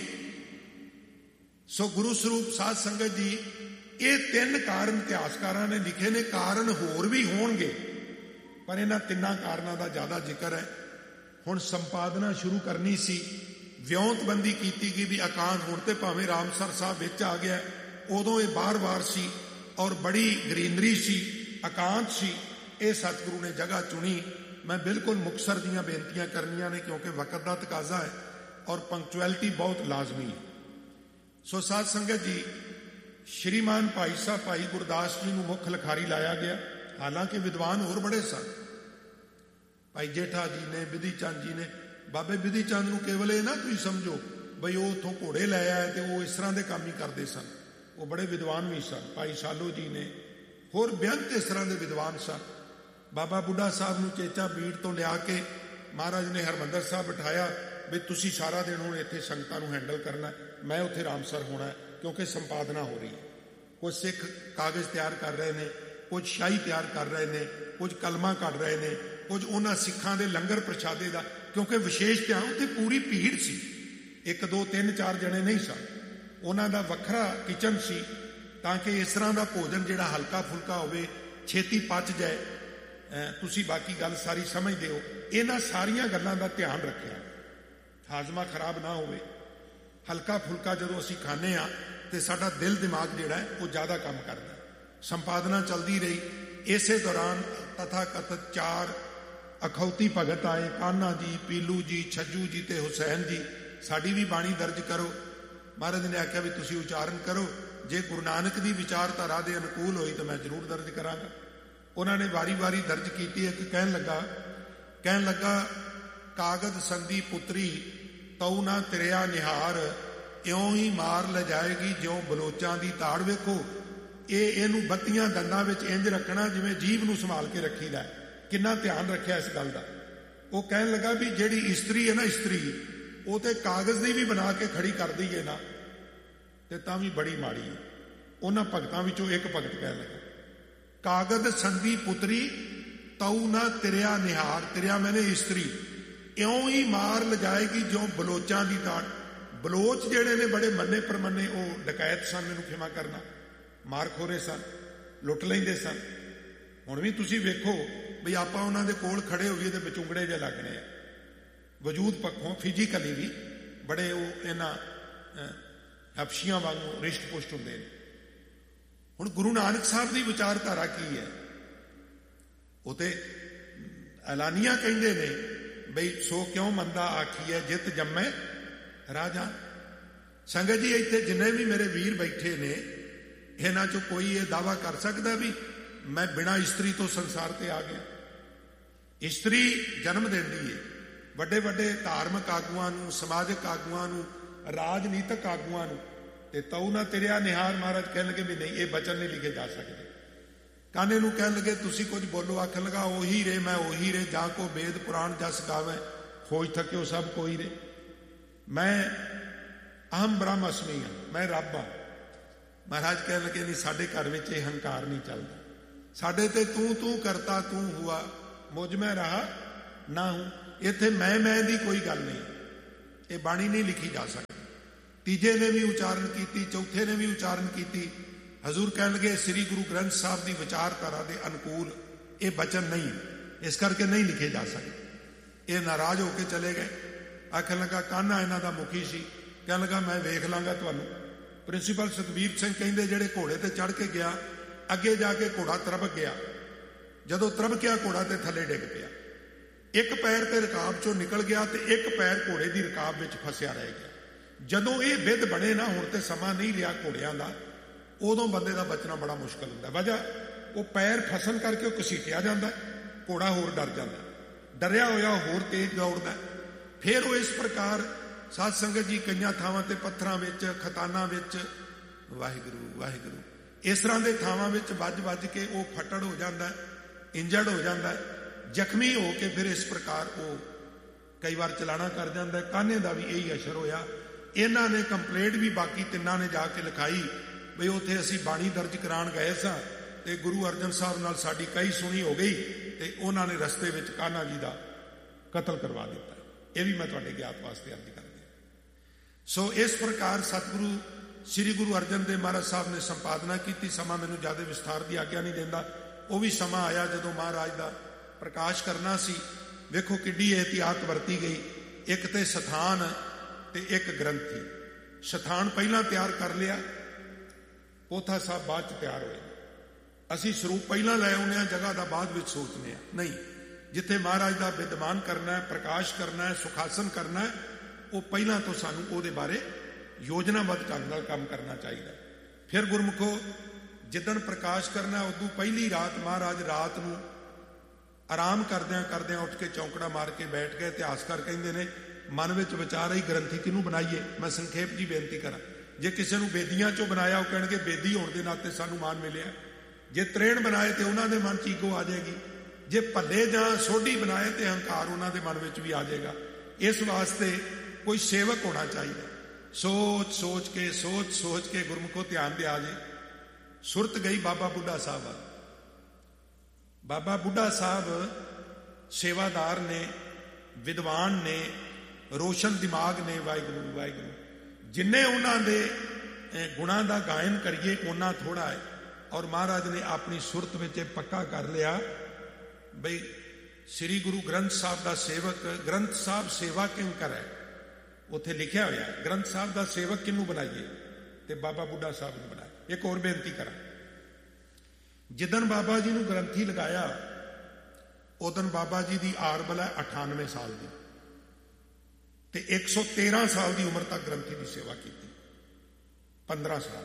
ਸੋ ਗੁਰੂ ਸਰੂਪ ਸਾਧ ਸੰਗਤ ਜੀ, ਇਹ 3 ਕਾਰਨ ਇਤਿਹਾਸਕਾਰਾਂ ਨੇ ਲਿਖੇ ਨੇ। ਕਾਰਨ ਹੋਰ ਵੀ ਹੋਣਗੇ, ਪਰ ਇਹਨਾਂ 3 ਕਾਰਨਾਂ ਦਾ ਜ਼ਿਆਦਾ ਜ਼ਿਕਰ ਹੈ। ਹੁਣ ਸੰਪਾਦਨਾ ਸ਼ੁਰੂ ਕਰਨੀ ਸੀ, ਵਿਉਂਤਬੰਦੀ ਕੀਤੀ ਗਈ ਵੀ ਅਕਾਂਤ ਹੁਣ ਤੇ ਭਾਵੇਂ ਰਾਮਸਰ ਸਾਹਿਬ ਵਿੱਚ ਆ ਗਿਆ, ਉਦੋਂ ਇਹ ਬਾਰ-ਬਾਰ ਸੀ ਔਰ ਬੜੀ ਗ੍ਰੀਨਰੀ ਸੀ, ਇਕਾਂਤ ਸੀ। ਇਹ ਸਤਿਗੁਰੂ ਨੇ ਜਗ੍ਹਾ ਚੁਣੀ। ਮੈਂ ਬਿਲਕੁਲ ਮੁਕਤਸਰ ਦੀਆਂ ਬੇਨਤੀਆਂ ਕਰਨੀਆਂ ਨੇ, ਕਿਉਂਕਿ ਵਕਤ ਦਾ ਤਕਾਜ਼ਾ ਹੈ ਔਰ ਪੰਕਚੁਅਲਿਟੀ ਬਹੁਤ ਲਾਜ਼ਮੀ ਹੈ। ਸੋ ਸਾਧ ਸੰਗਤ ਜੀ, ਸ਼੍ਰੀਮਾਨ ਭਾਈ ਸਾਹਿਬ ਭਾਈ ਗੁਰਦਾਸ ਜੀ ਨੂੰ ਮੁੱਖ ਲਿਖਾਰੀ ਲਾਇਆ ਗਿਆ। ਹਾਲਾਂਕਿ ਵਿਦਵਾਨ ਹੋਰ ਬੜੇ ਸਨ, ਭਾਈ ਜੇਠਾ ਜੀ ਨੇ, ਬਿਧੀ ਚੰਦ ਜੀ ਨੇ। ਬਾਬੇ ਬਿਧੀ ਚੰਦ ਨੂੰ ਕੇਵਲ ਇਹ ਨਾ ਤੁਸੀਂ ਸਮਝੋ ਬਈ ਉਹ ਉੱਥੋਂ ਘੋੜੇ ਲੈ ਆਏ ਤੇ ਉਹ ਇਸ ਤਰ੍ਹਾਂ ਦੇ ਕੰਮ ਹੀ ਕਰਦੇ ਸਨ, ਉਹ ਬੜੇ ਵਿਦਵਾਨ ਵੀ ਸਨ। ਭਾਈ ਸਾਲੋ ਜੀ ਨੇ, ਹੋਰ ਬੇਅੰਤ ਇਸ ਤਰ੍ਹਾਂ ਦੇ ਵਿਦਵਾਨ ਸਨ। ਬਾਬਾ ਬੁੱਢਾ ਸਾਹਿਬ ਨੂੰ ਚੇਚਾ ਬੀੜ ਤੋਂ ਲਿਆ ਕੇ ਮਹਾਰਾਜ ਨੇ ਹਰਮੰਦਰ ਸਾਹਿਬ ਬਿਠਾਇਆ ਵੀ ਤੁਸੀਂ ਸਾਰਾ ਦਿਨ ਹੁਣ ਇੱਥੇ ਸੰਗਤਾਂ ਨੂੰ ਹੈਂਡਲ ਕਰਨਾ, ਮੈਂ ਉੱਥੇ ਰਾਮਸਰ ਹੋਣਾ, ਕਿਉਂਕਿ ਸੰਪਾਦਨਾ ਹੋ ਰਹੀ ਹੈ। ਕੁਝ ਸਿੱਖ ਕਾਗਜ਼ ਤਿਆਰ ਕਰ ਰਹੇ ਨੇ, ਕੁਝ ਸ਼ਾਹੀ ਤਿਆਰ ਕਰ ਰਹੇ ਨੇ, ਕੁਝ ਕਲਮਾਂ ਕੱਢ ਰਹੇ ਨੇ, ਕੁਝ ਉਹਨਾਂ ਸਿੱਖਾਂ ਦੇ ਲੰਗਰ ਪ੍ਰਸ਼ਾਦੇ ਦਾ, ਕਿਉਂਕਿ ਵਿਸ਼ੇਸ਼ ਧਿਆਨ ਉੱਥੇ ਪੂਰੀ ਭੀੜ ਸੀ, 1 2 3 4 ਜਣੇ ਨਹੀਂ ਸਨ। ਉਹਨਾਂ ਦਾ ਵੱਖਰਾ ਕਿਚਨ ਸੀ ਤਾਂ ਕਿ ਇਸ ਤਰ੍ਹਾਂ ਦਾ ਭੋਜਨ ਜਿਹੜਾ ਹਲਕਾ ਫੁਲਕਾ ਹੋਵੇ, ਛੇਤੀ ਪਚ ਜਾਏ। ਤੁਸੀਂ ਬਾਕੀ ਗੱਲ ਸਾਰੀ ਸਮਝਦੇ ਹੋ। ਇਹਨਾਂ ਸਾਰੀਆਂ ਗੱਲਾਂ ਦਾ ਧਿਆਨ ਰੱਖਿਆ, ਹਾਜ਼ਮਾ ਖਰਾਬ ਨਾ ਹੋਵੇ। ਹਲਕਾ ਫੁਲਕਾ ਜਦੋਂ ਅਸੀਂ ਖਾਂਦੇ ਹਾਂ ਤੇ ਸਾਡਾ ਦਿਲ ਦਿਮਾਗ ਜਿਹੜਾ ਹੈ ਉਹ ਜ਼ਿਆਦਾ ਕੰਮ ਕਰਦਾ। ਸੰਪਾਦਨਾ ਚਲਦੀ ਰਹੀ। ਇਸੇ ਦੌਰਾਨ ਤਥਾ ਕਥਿਤ 4 ਅਖੌਤੀ ਭਗਤ ਆਏ, ਕਾन्हा ਜੀ, ਪੀਲੂ ਜੀ, ਛੱਜੂ ਜੀ ਤੇ ਹੁਸੈਨ ਜੀ। ਸਾਡੀ ਵੀ ਬਾਣੀ ਦਰਜ ਕਰੋ। ਮਹਾਰਾਜ ਨੇ ਆਖਿਆ ਵੀ ਤੁਸੀਂ ਉਚਾਰਨ ਕਰੋ, ਜੇ ਗੁਰੂ ਨਾਨਕ ਦੀ ਵਿਚਾਰਧਾਰਾ ਦੇ ਅਨੁਕੂਲ ਹੋਈ ਤਾਂ ਮੈਂ ਜ਼ਰੂਰ ਦਰਜ ਕਰਾਂਗਾ। ਉਹਨਾਂ ਨੇ ਵਾਰੀ-ਵਾਰੀ ਦਰਜ ਕੀਤੀ। ਇੱਕ ਕਹਿਣ ਲੱਗਾ ਕਾਗਦ ਸੰਧੀ ਪੁੱਤਰੀ ਤਉ ਨਾ ਤਰਿਆ ਨਿਹਾਰ, ਇਉਂ ਹੀ ਮਾਰ ਲੈ ਜਾਏਗੀ ਜਿਉਂ ਬਲੋਚਾਂ ਦੀ ਤਾੜ। ਵੇਖੋ, ਇਹਨੂੰ 32 ਦੰਦਾਂ ਵਿੱਚ ਇੰਜ ਰੱਖਣਾ ਜਿਵੇਂ ਜੀਭ ਨੂੰ ਸੰਭਾਲ ਕੇ ਰੱਖੀਦਾ। ਕਿੰਨਾ ਧਿਆਨ ਰੱਖਿਆ ਇਸ ਗੱਲ ਦਾ। ਉਹ ਕਹਿਣ ਲੱਗਾ ਵੀ ਜਿਹੜੀ ਇਸਤਰੀ ਹੈ ਨਾ, ਇਸਤਰੀ ਉਹ ਤੇ ਕਾਗਜ਼ ਦੀ ਵੀ ਬਣਾ ਕੇ ਖੜੀ ਕਰ ਦਈਏ ਨਾ ਤੇ ਤਾਂ ਵੀ ਬੜੀ ਮਾੜੀ ਹੈ। ਉਹਨਾਂ ਭਗਤਾਂ ਵਿੱਚੋਂ ਇੱਕ ਭਗਤ ਕਹਿਣ ਲੱਗਾ, ਕਾਗਦ ਸੰਧੀ ਪੁੱਤਰੀ ਤਉ ਨਾ ਤਰਿਆ ਨਿਹਾਰ। ਤਰਿਆ ਮੈਨੇ ਇਸਤਰੀ, ਇਉਂ ਹੀ ਮਾਰ ਲਜਾਏਗੀ ਜਿਉਂ ਬਲੋਚਾਂ ਦੀ ਤਾੜ। ਬਲੋਚ ਜਿਹੜੇ ਨੇ ਬੜੇ ਮੰਨੇ ਪਰਮੰਨੇ, ਉਹ ਡਕੈਤ ਸਨ, ਮੈਨੂੰ ਖਿਮਾ ਕਰਨਾ, ਮਾਰਖੋਰੇ ਸਨ, ਲੁੱਟ ਲੈਂਦੇ ਸਨ। ਹੁਣ ਵੀ ਤੁਸੀਂ ਵੇਖੋ ਵੀ ਆਪਾਂ ਉਹਨਾਂ ਦੇ ਕੋਲ ਖੜੇ ਹੋਈਏ ਤੇ ਵਿਚੁੰਗੜੇ ਜਿਹੇ ਲੱਗਣੇ ਆ। ਵਜੂਦ ਪੱਖੋਂ ਫਿਜ਼ੀਕਲੀ ਵੀ ਬੜੇ ਉਹ ਇਹਨਾਂ ਹਫਸ਼ੀਆਂ ਵਾਂਗੂ ਰਿਸ਼ਟ ਪੁਸ਼ਟ ਹੁੰਦੇ ਨੇ। ਹੁਣ ਗੁਰੂ ਨਾਨਕ ਸਾਹਿਬ ਦੀ ਵਿਚਾਰਧਾਰਾ ਕੀ ਹੈ? ਉਹ ਤੇ ਐਲਾਨੀਆਂ ਕਹਿੰਦੇ ਨੇ ਬਈ ਸੋ ਕਿਉਂ ਮੰਦਾ ਆਖੀਐ ਜਿਤ ਜੰਮੈ ਰਾਜਾ। ਸੰਗਤ ਜੀ, ਇੱਥੇ ਜਿੰਨੇ ਵੀ ਮੇਰੇ ਵੀਰ ਬੈਠੇ ਨੇ, ਇਹਨਾਂ ਚੋਂ ਕੋਈ ਇਹ ਦਾਅਵਾ ਕਰ ਸਕਦਾ ਵੀ ਮੈਂ ਬਿਨਾਂ ਇਸਤਰੀ ਤੋਂ ਸੰਸਾਰ ਤੇ ਆ ਗਿਆ? ਇਸਤਰੀ ਜਨਮ ਦਿੰਦੀ ਹੈ ਵੱਡੇ ਵੱਡੇ ਧਾਰਮਿਕ ਆਗੂਆਂ ਨੂੰ, ਸਮਾਜਿਕ ਆਗੂਆਂ ਨੂੰ, ਰਾਜਨੀਤਿਕ ਆਗੂਆਂ ਨੂੰ। ਤੇ ਤਉ ਨਾ ਤਰਿਆ ਨਿਹਾਰ, ਮਹਾਰਾਜ ਕਹਿਣ ਲੱਗੇ ਵੀ ਨਹੀਂ, ਇਹ ਬਚਨ ਨਹੀਂ ਲਿਖੇ ਜਾ ਸਕਦੇ। ਕਾਨੇ ਨੂੰ ਕਹਿਣ ਲੱਗੇ ਤੁਸੀਂ ਕੁਝ ਬੋਲੋ। ਆਖਣ ਲੱਗਾ ਉਹੀ ਰੇ ਮੈਂ ਉਹੀ ਰੇ, ਜਾਂ ਕੋ ਵੇਦ ਪੁਰਾਣ ਜਸ ਗਾਵੇ, ਖੋਜ ਥਕਿਓ ਸਭ ਕੋਈ ਰੇ। ਮੈਂ ਅਹਮ ਬ੍ਰਹਮ ਅਸਮੀ ਹਾਂ, ਮੈਂ ਰੱਬ ਹਾਂ। ਮਹਾਰਾਜ ਕਹਿਣ ਲੱਗੇ ਨਹੀਂ, ਸਾਡੇ ਘਰ ਵਿੱਚ ਇਹ ਹੰਕਾਰ ਨਹੀਂ ਚੱਲਦਾ। ਸਾਡੇ ਤੇ ਤੂੰ ਕਰਤਾ ਤੂੰ ਹੁਆ, ਮੁਝ ਮੈਂ ਰਹਾ ਨਾ ਹੂੰ। ਇੱਥੇ ਮੈਂ ਦੀ ਕੋਈ ਗੱਲ ਨਹੀਂ। ਇਹ ਬਾਣੀ ਨਹੀਂ ਲਿਖੀ ਜਾ ਸਕਦੀ। ਤੀਜੇ ਨੇ ਵੀ ਉਚਾਰਨ ਕੀਤੀ, ਚੌਥੇ ਨੇ ਵੀ ਉਚਾਰਨ ਕੀਤੀ। ਹਜ਼ੂਰ ਕਹਿਣ ਲੱਗੇ ਸ੍ਰੀ ਗੁਰੂ ਗ੍ਰੰਥ ਸਾਹਿਬ ਦੀ ਵਿਚਾਰਧਾਰਾ ਦੇ ਅਨੁਕੂਲ ਇਹ ਬਚਨ ਨਹੀਂ, ਇਸ ਕਰਕੇ ਨਹੀਂ ਲਿਖੇ ਜਾ ਸਕਦੇ। ਇਹ ਨਾਰਾਜ਼ ਹੋ ਕੇ ਚਲੇ ਗਏ। ਆਖਣ ਲੱਗਾ ਕਾन्हा ਇਹਨਾਂ ਦਾ ਮੁਖੀ ਸੀ, ਕਹਿਣ ਲੱਗਾ ਮੈਂ ਵੇਖ ਲਾਂਗਾ ਤੁਹਾਨੂੰ। ਪ੍ਰਿੰਸੀਪਲ ਸੁਖਬੀਰ ਸਿੰਘ ਕਹਿੰਦੇ ਜਿਹੜੇ ਘੋੜੇ ਤੇ ਚੜ੍ਹ ਕੇ ਗਿਆ, ਅੱਗੇ ਜਾ ਕੇ ਘੋੜਾ ਤਰਬਕ ਗਿਆ। ਜਦੋਂ ਤਰਬਕਿਆ ਘੋੜਾ ਤੇ ਥੱਲੇ ਡਿੱਗ ਪਿਆ। ਇੱਕ ਪੈਰ ਤੇ ਰਕਾਬ ਚੋਂ ਨਿਕਲ ਗਿਆ ਤੇ ਇੱਕ ਪੈਰ ਘੋੜੇ ਦੀ ਰਕਾਬ ਵਿੱਚ ਫਸਿਆ ਰਹਿ ਗਿਆ। ਜਦੋਂ ਇਹ ਵਿਧ ਬਣੇ ਨਾ, ਹੁਣ ਤੇ ਸਮਾਂ ਨਹੀਂ ਰਿਹਾ ਘੋੜਿਆਂ ਦਾ, ਉਦੋਂ ਬੰਦੇ ਦਾ ਬਚਣਾ ਬੜਾ ਮੁਸ਼ਕਲ ਹੁੰਦਾ। ਵਜ੍ਹਾ ਉਹ ਪੈਰ ਫਸਣ ਕਰਕੇ ਉਹ ਘਸੀਟਿਆ ਜਾਂਦਾ, ਘੋੜਾ ਹੋਰ ਡਰ ਜਾਂਦਾ, ਡਰਿਆ ਹੋਇਆ ਹੋਰ ਤੇਜ਼ ਦੌੜਦਾ। ਫਿਰ ਉਹ ਇਸ ਪ੍ਰਕਾਰ ਸਾਧ ਸੰਗਤ ਜੀ ਕਈਆਂ ਥਾਵਾਂ ਤੇ ਪੱਥਰਾਂ ਵਿੱਚ, ਖਤਾਨਾਂ ਵਿੱਚ, ਵਾਹਿਗੁਰੂ ਵਾਹਿਗੁਰੂ, ਇਸ ਤਰ੍ਹਾਂ ਦੇ ਥਾਵਾਂ ਵਿੱਚ ਵੱਜ ਕੇ ਉਹ ਫਟੜ ਹੋ ਜਾਂਦਾ, ਇੰਜਰਡ ਹੋ ਜਾਂਦਾ, ਜ਼ਖਮੀ ਹੋ ਕੇ ਫਿਰ ਇਸ ਪ੍ਰਕਾਰ ਉਹ ਕਈ ਵਾਰ ਚਲਾਣਾ ਕਰ ਜਾਂਦਾ। ਕਾਨੇ ਦਾ ਵੀ ਇਹੀ ਅਸਰ ਹੋਇਆ। ਇਹਨਾਂ ਨੇ ਕੰਪਲੇਂਟ ਵੀ ਬਾਕੀ ਤਿੰਨਾਂ ਨੇ ਜਾ ਕੇ ਲਿਖਾਈ ਬਈ ਉੱਥੇ ਅਸੀਂ ਬਾਣੀ ਦਰਜ ਕਰਾਉਣ ਗਏ ਸਾਂ ਤੇ ਗੁਰੂ ਅਰਜਨ ਸਾਹਿਬ ਨਾਲ ਸਾਡੀ ਕਈ ਸੁਣੀ ਹੋ ਗਈ ਤੇ ਉਹਨਾਂ ਨੇ ਰਸਤੇ ਵਿੱਚ ਕਾਨਾ ਜੀ ਦਾ ਕਤਲ ਕਰਵਾ ਦਿੱਤਾ। ਇਹ ਵੀ ਮੈਂ ਤੁਹਾਡੇ ਗਿਆਤ ਵਾਸਤੇ ਅਰਜ਼ ਕਰਦਾ। ਸੋ ਇਸ ਪ੍ਰਕਾਰ ਸਤਿਗੁਰੂ ਸ੍ਰੀ ਗੁਰੂ ਅਰਜਨ ਦੇਵ ਮਹਾਰਾਜ ਸਾਹਿਬ ਨੇ ਸੰਪਾਦਨਾ ਕੀਤੀ। ਸਮਾਂ ਮੈਨੂੰ ਜ਼ਿਆਦਾ ਵਿਸਥਾਰ ਦੀ ਆਗਿਆ ਨਹੀਂ ਦਿੰਦਾ। ਉਹ ਵੀ ਸਮਾਂ ਆਇਆ ਜਦੋਂ ਮਹਾਰਾਜ ਦਾ ਪ੍ਰਕਾਸ਼ ਕਰਨਾ ਸੀ। ਵੇਖੋ ਕਿੱਡੀ ਇਹਤਿਆਤ ਵਰਤੀ ਗਈ। ਇੱਕ ਤੇ ਸਥਾਨ ਤੇ ਇੱਕ ਗ੍ਰੰਥੀ। ਸਥਾਨ ਪਹਿਲਾਂ ਤਿਆਰ ਕਰ ਲਿਆ, ਪੋਥਾ ਸਾਹਿਬ ਬਾਅਦ ਚ ਤਿਆਰ ਹੋਏ। ਅਸੀਂ ਸਰੂਪ ਪਹਿਲਾਂ ਲੈ ਆਉਂਦੇ ਹਾਂ, ਜਗ੍ਹਾ ਦਾ ਬਾਅਦ ਵਿੱਚ ਸੋਚਦੇ ਹਾਂ। ਨਹੀਂ, ਜਿੱਥੇ ਮਹਾਰਾਜ ਦਾ ਵਿਦਮਾਨ ਕਰਨਾ ਹੈ, ਪ੍ਰਕਾਸ਼ ਕਰਨਾ ਹੈ, ਸੁਖਾਸਨ ਕਰਨਾ ਹੈ, ਉਹ ਪਹਿਲਾਂ ਤੋਂ ਸਾਨੂੰ ਉਹਦੇ ਬਾਰੇ ਯੋਜਨਾਬੱਧ ਢੰਗ ਨਾਲ ਕੰਮ ਕਰਨਾ ਚਾਹੀਦਾ। ਫਿਰ ਗੁਰਮੁਖੋ, ਜਿੱਦਣ ਪ੍ਰਕਾਸ਼ ਕਰਨਾ ਉਦੋਂ ਪਹਿਲੀ ਰਾਤ ਮਹਾਰਾਜ ਰਾਤ ਨੂੰ ਆਰਾਮ ਕਰਦਿਆਂ ਉੱਠ ਕੇ ਚੌਂਕੜਾ ਮਾਰ ਕੇ ਬੈਠ ਗਏ। ਇਤਿਹਾਸਕਾਰ ਕਹਿੰਦੇ ਨੇ ਮਨ ਵਿੱਚ ਵਿਚਾਰ ਆਈ ਗ੍ਰੰਥੀ ਕਿਹਨੂੰ ਬਣਾਈਏ। ਮੈਂ ਸੰਖੇਪ ਜੀ ਬੇਨਤੀ ਕਰਾਂ, ਜੇ ਕਿਸੇ ਨੂੰ ਬੇਦੀਆਂ ਚੋਂ ਬਣਾਇਆ ਉਹ ਕਹਿਣਗੇ ਬੇਦੀ ਹੋਣ ਦੇ ਨਾਤੇ ਸਾਨੂੰ ਮਾਨ ਮਿਲਿਆ। ਜੇ ਤਰੇਣ ਬਣਾਏ ਤੇ ਉਹਨਾਂ ਦੇ ਮਨ ਚ ਈਗੋ ਆ ਜਾਏਗੀ। ਜੇ ਭੱਲੇ ਜਾਂ ਸੋਢੀ ਬਣਾਏ ਤੇ ਹੰਕਾਰ ਉਹਨਾਂ ਦੇ ਮਨ ਵਿੱਚ ਵੀ ਆ ਜਾਏਗਾ। ਇਸ ਵਾਸਤੇ ਕੋਈ ਸੇਵਕ ਹੋਣਾ ਚਾਹੀਦਾ। ਸੋਚ ਸੋਚ ਕੇ ਗੁਰਮੁਖੋ ਧਿਆਨ ਦੇ ਆ ਜੇ। ਸੁਰਤ ਗਈ ਬਾਬਾ ਬੁੱਢਾ ਸਾਹਿਬ ਵੱਲ। ਬਾਬਾ ਬੁੱਢਾ ਸਾਹਿਬ ਸੇਵਾਦਾਰ ਨੇ, ਵਿਦਵਾਨ ਨੇ, ਰੋਸ਼ਨ ਦਿਮਾਗ ਨੇ। ਵਾਹਿਗੁਰੂ ਵਾਹਿਗੁਰੂ, ਜਿੰਨੇ ਉਹਨਾਂ ਦੇ ਗੁਣਾਂ ਦਾ ਗਾਇਨ ਕਰੀਏ ਉਹਨਾਂ ਥੋੜਾ ਹੈ। ਔਰ ਮਹਾਰਾਜ ਨੇ ਆਪਣੀ ਸੁਰਤ ਵਿੱਚ ਇਹ ਪੱਕਾ ਕਰ ਲਿਆ ਬਈ ਸ੍ਰੀ ਗੁਰੂ ਗ੍ਰੰਥ ਸਾਹਿਬ ਦਾ ਸੇਵਕ, ਗ੍ਰੰਥ ਸਾਹਿਬ ਸੇਵਾ ਕਿਉਂ ਕਰੇ। ਉੱਥੇ ਲਿਖਿਆ ਹੋਇਆ ਗ੍ਰੰਥ ਸਾਹਿਬ ਦਾ ਸੇਵਕ ਕਿਹਨੂੰ ਬਣਾਈਏ, ਤੇ ਬਾਬਾ ਬੁੱਢਾ ਸਾਹਿਬ ਨੂੰ ਬਣਾਇਆ। ਇੱਕ ਹੋਰ ਬੇਨਤੀ ਕਰਾਂ, ਜਿੱਦਣ ਬਾਬਾ ਜੀ ਨੂੰ ਗ੍ਰੰਥੀ ਲਗਾਇਆ ਉਦਣ ਬਾਬਾ ਜੀ ਦੀ ਆਰਬਲ ਹੈ 98 ਸਾਲ ਦੀ ਤੇ 113 ਸਾਲ ਦੀ ਉਮਰ ਤੱਕ ਗ੍ਰੰਥੀ ਦੀ ਸੇਵਾ ਕੀਤੀ। 15 ਸਾਲ।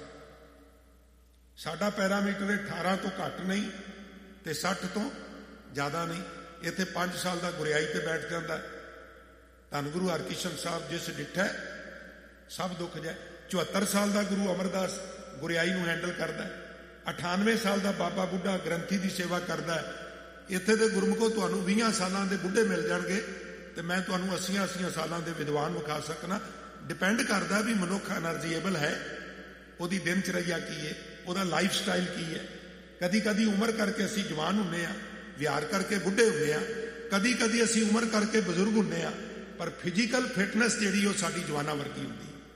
ਸਾਡਾ ਪੈਰਾਮੀਟਰ 18 ਤੋਂ ਘੱਟ ਨਹੀਂ ਤੇ 60 ਤੋਂ ਜ਼ਿਆਦਾ ਨਹੀਂ। ਇੱਥੇ 5 ਸਾਲ ਦਾ ਗੁਰਿਆਈ ਤੇ ਬੈਠ ਜਾਂਦਾ। ਧੰਨ ਗੁਰੂ ਹਰਕ੍ਰਿਸ਼ਨ ਸਾਹਿਬ ਜਿਸ ਡਿੱਠਾ ਸਭ ਦੁੱਖ ਜਾਏ। 74 ਸਾਲ ਦਾ ਗੁਰੂ ਅਮਰਦਾਸ ਗੁਰਿਆਈ ਨੂੰ ਹੈਂਡਲ ਕਰਦਾ। 98 ਸਾਲ ਦਾ ਬਾਬਾ ਬੁੱਢਾ ਗ੍ਰੰਥੀ ਦੀ ਸੇਵਾ ਕਰਦਾ। ਇੱਥੇ ਦੇ ਗੁਰਮੁਖੋ ਤੁਹਾਨੂੰ 20 ਸਾਲਾਂ ਦੇ ਬੁੱਢੇ ਮਿਲ ਜਾਣਗੇ ਤੇ ਮੈਂ ਤੁਹਾਨੂੰ 80 ਸਾਲਾਂ ਦੇ ਵਿਦਵਾਨ ਵਿਖਾ ਸਕਣਾ। ਡਿਪੈਂਡ ਕਰਦਾ ਵੀ ਮਨੁੱਖ ਐਨਰਜੀਏਬਲ ਹੈ, ਉਹਦੀ ਦਿਨ ਚਰਿਆ ਕੀ ਹੈ, ਉਹਦਾ ਲਾਈਫ ਸਟਾਈਲ ਕੀ ਹੈ। ਕਦੀ ਕਦੀ ਉਮਰ ਕਰਕੇ ਅਸੀਂ ਜਵਾਨ ਹੁੰਦੇ ਹਾਂ, ਵਿਹਾਰ ਕਰਕੇ ਬੁੱਢੇ ਹੁੰਦੇ ਹਾਂ, ਕਦੀ ਕਦੀ ਅਸੀਂ ਉਮਰ ਕਰਕੇ ਬਜ਼ੁਰਗ ਹੁੰਦੇ ਹਾਂ, ਪਰ ਫਿਜ਼ੀਕਲ ਫਿਟਨੈਸ ਜਿਹੜੀ ਉਹ ਸਾਡੀ ਜਵਾਨਾਂ ਵਰਗੀ ਹੁੰਦੀ ਹੈ।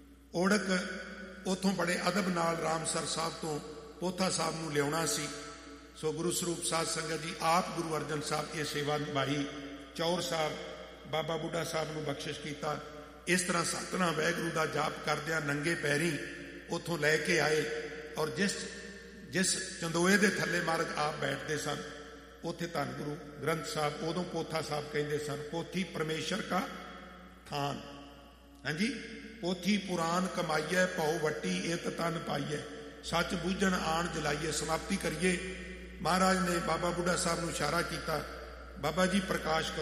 ਓੜਕ ਉੱਥੋਂ ਬੜੇ ਅਦਬ ਨਾਲ ਰਾਮਸਰ ਸਾਹਿਬ ਤੋਂ ਪੋਥਾ ਸਾਹਿਬ ਨੂੰ ਲਿਆਉਣਾ ਸੀ। ਸੋ ਗੁਰੂ ਸਰੂਪ ਸਾਧ ਸੰਗਤ ਜੀ ਆਪ ਗੁਰੂ ਅਰਜਨ ਸਾਹਿਬ ਇਹ ਸੇਵਾ ਨਿਭਾਈ। ਚੌਰ ਸਾਹਿਬ ਬਾਬਾ ਬੁੱਢਾ ਸਾਹਿਬ ਨੂੰ ਬਖਸ਼ਿਸ਼ ਕੀਤਾ। ਇਸ ਤਰ੍ਹਾਂ ਸਤਿਨਾਮ ਵਾਹਿਗੁਰੂ ਦਾ ਜਾਪ ਕਰਦਿਆਂ ਨੰਗੇ ਪੈਰੀ ਉੱਥੋਂ ਲੈ ਕੇ ਆਏ। ਔਰ ਜਿਸ ਚੰਦੋਏ ਦੇ ਥੱਲੇ ਮਹਾਰਾਜ ਆਪ ਬੈਠਦੇ ਸਨ ਉੱਥੇ ਧੰਨ ਗੁਰੂ ਗ੍ਰੰਥ ਸਾਹਿਬ, ਉਦੋਂ ਪੋਥਾ ਸਾਹਿਬ ਕਹਿੰਦੇ ਸਨ, ਪੋਥੀ ਪਰਮੇਸ਼ਰ ਕਾ ਥਾਨ। ਹਾਂਜੀ, ਪੋਥੀ ਪੁਰਾਨ ਕਮਾਈਏ, ਭਉ ਵੱਟੀ ਇਤ ਤਨ ਪਾਈਏ, ਸੱਚ ਬੂਝਣ ਆਣ ਜਲਾਈਏ। ਸਮਾਪਤੀ ਕਰੀਏ। ਮਹਾਰਾਜ ਨੇ ਬਾਬਾ ਬੁੱਢਾ ਸਾਹਿਬ ਨੂੰ ਇਸ਼ਾਰਾ ਕੀਤਾ, ਬਾਬਾ ਜੀ ਪ੍ਰਕਾਸ਼ ਕਰੋ।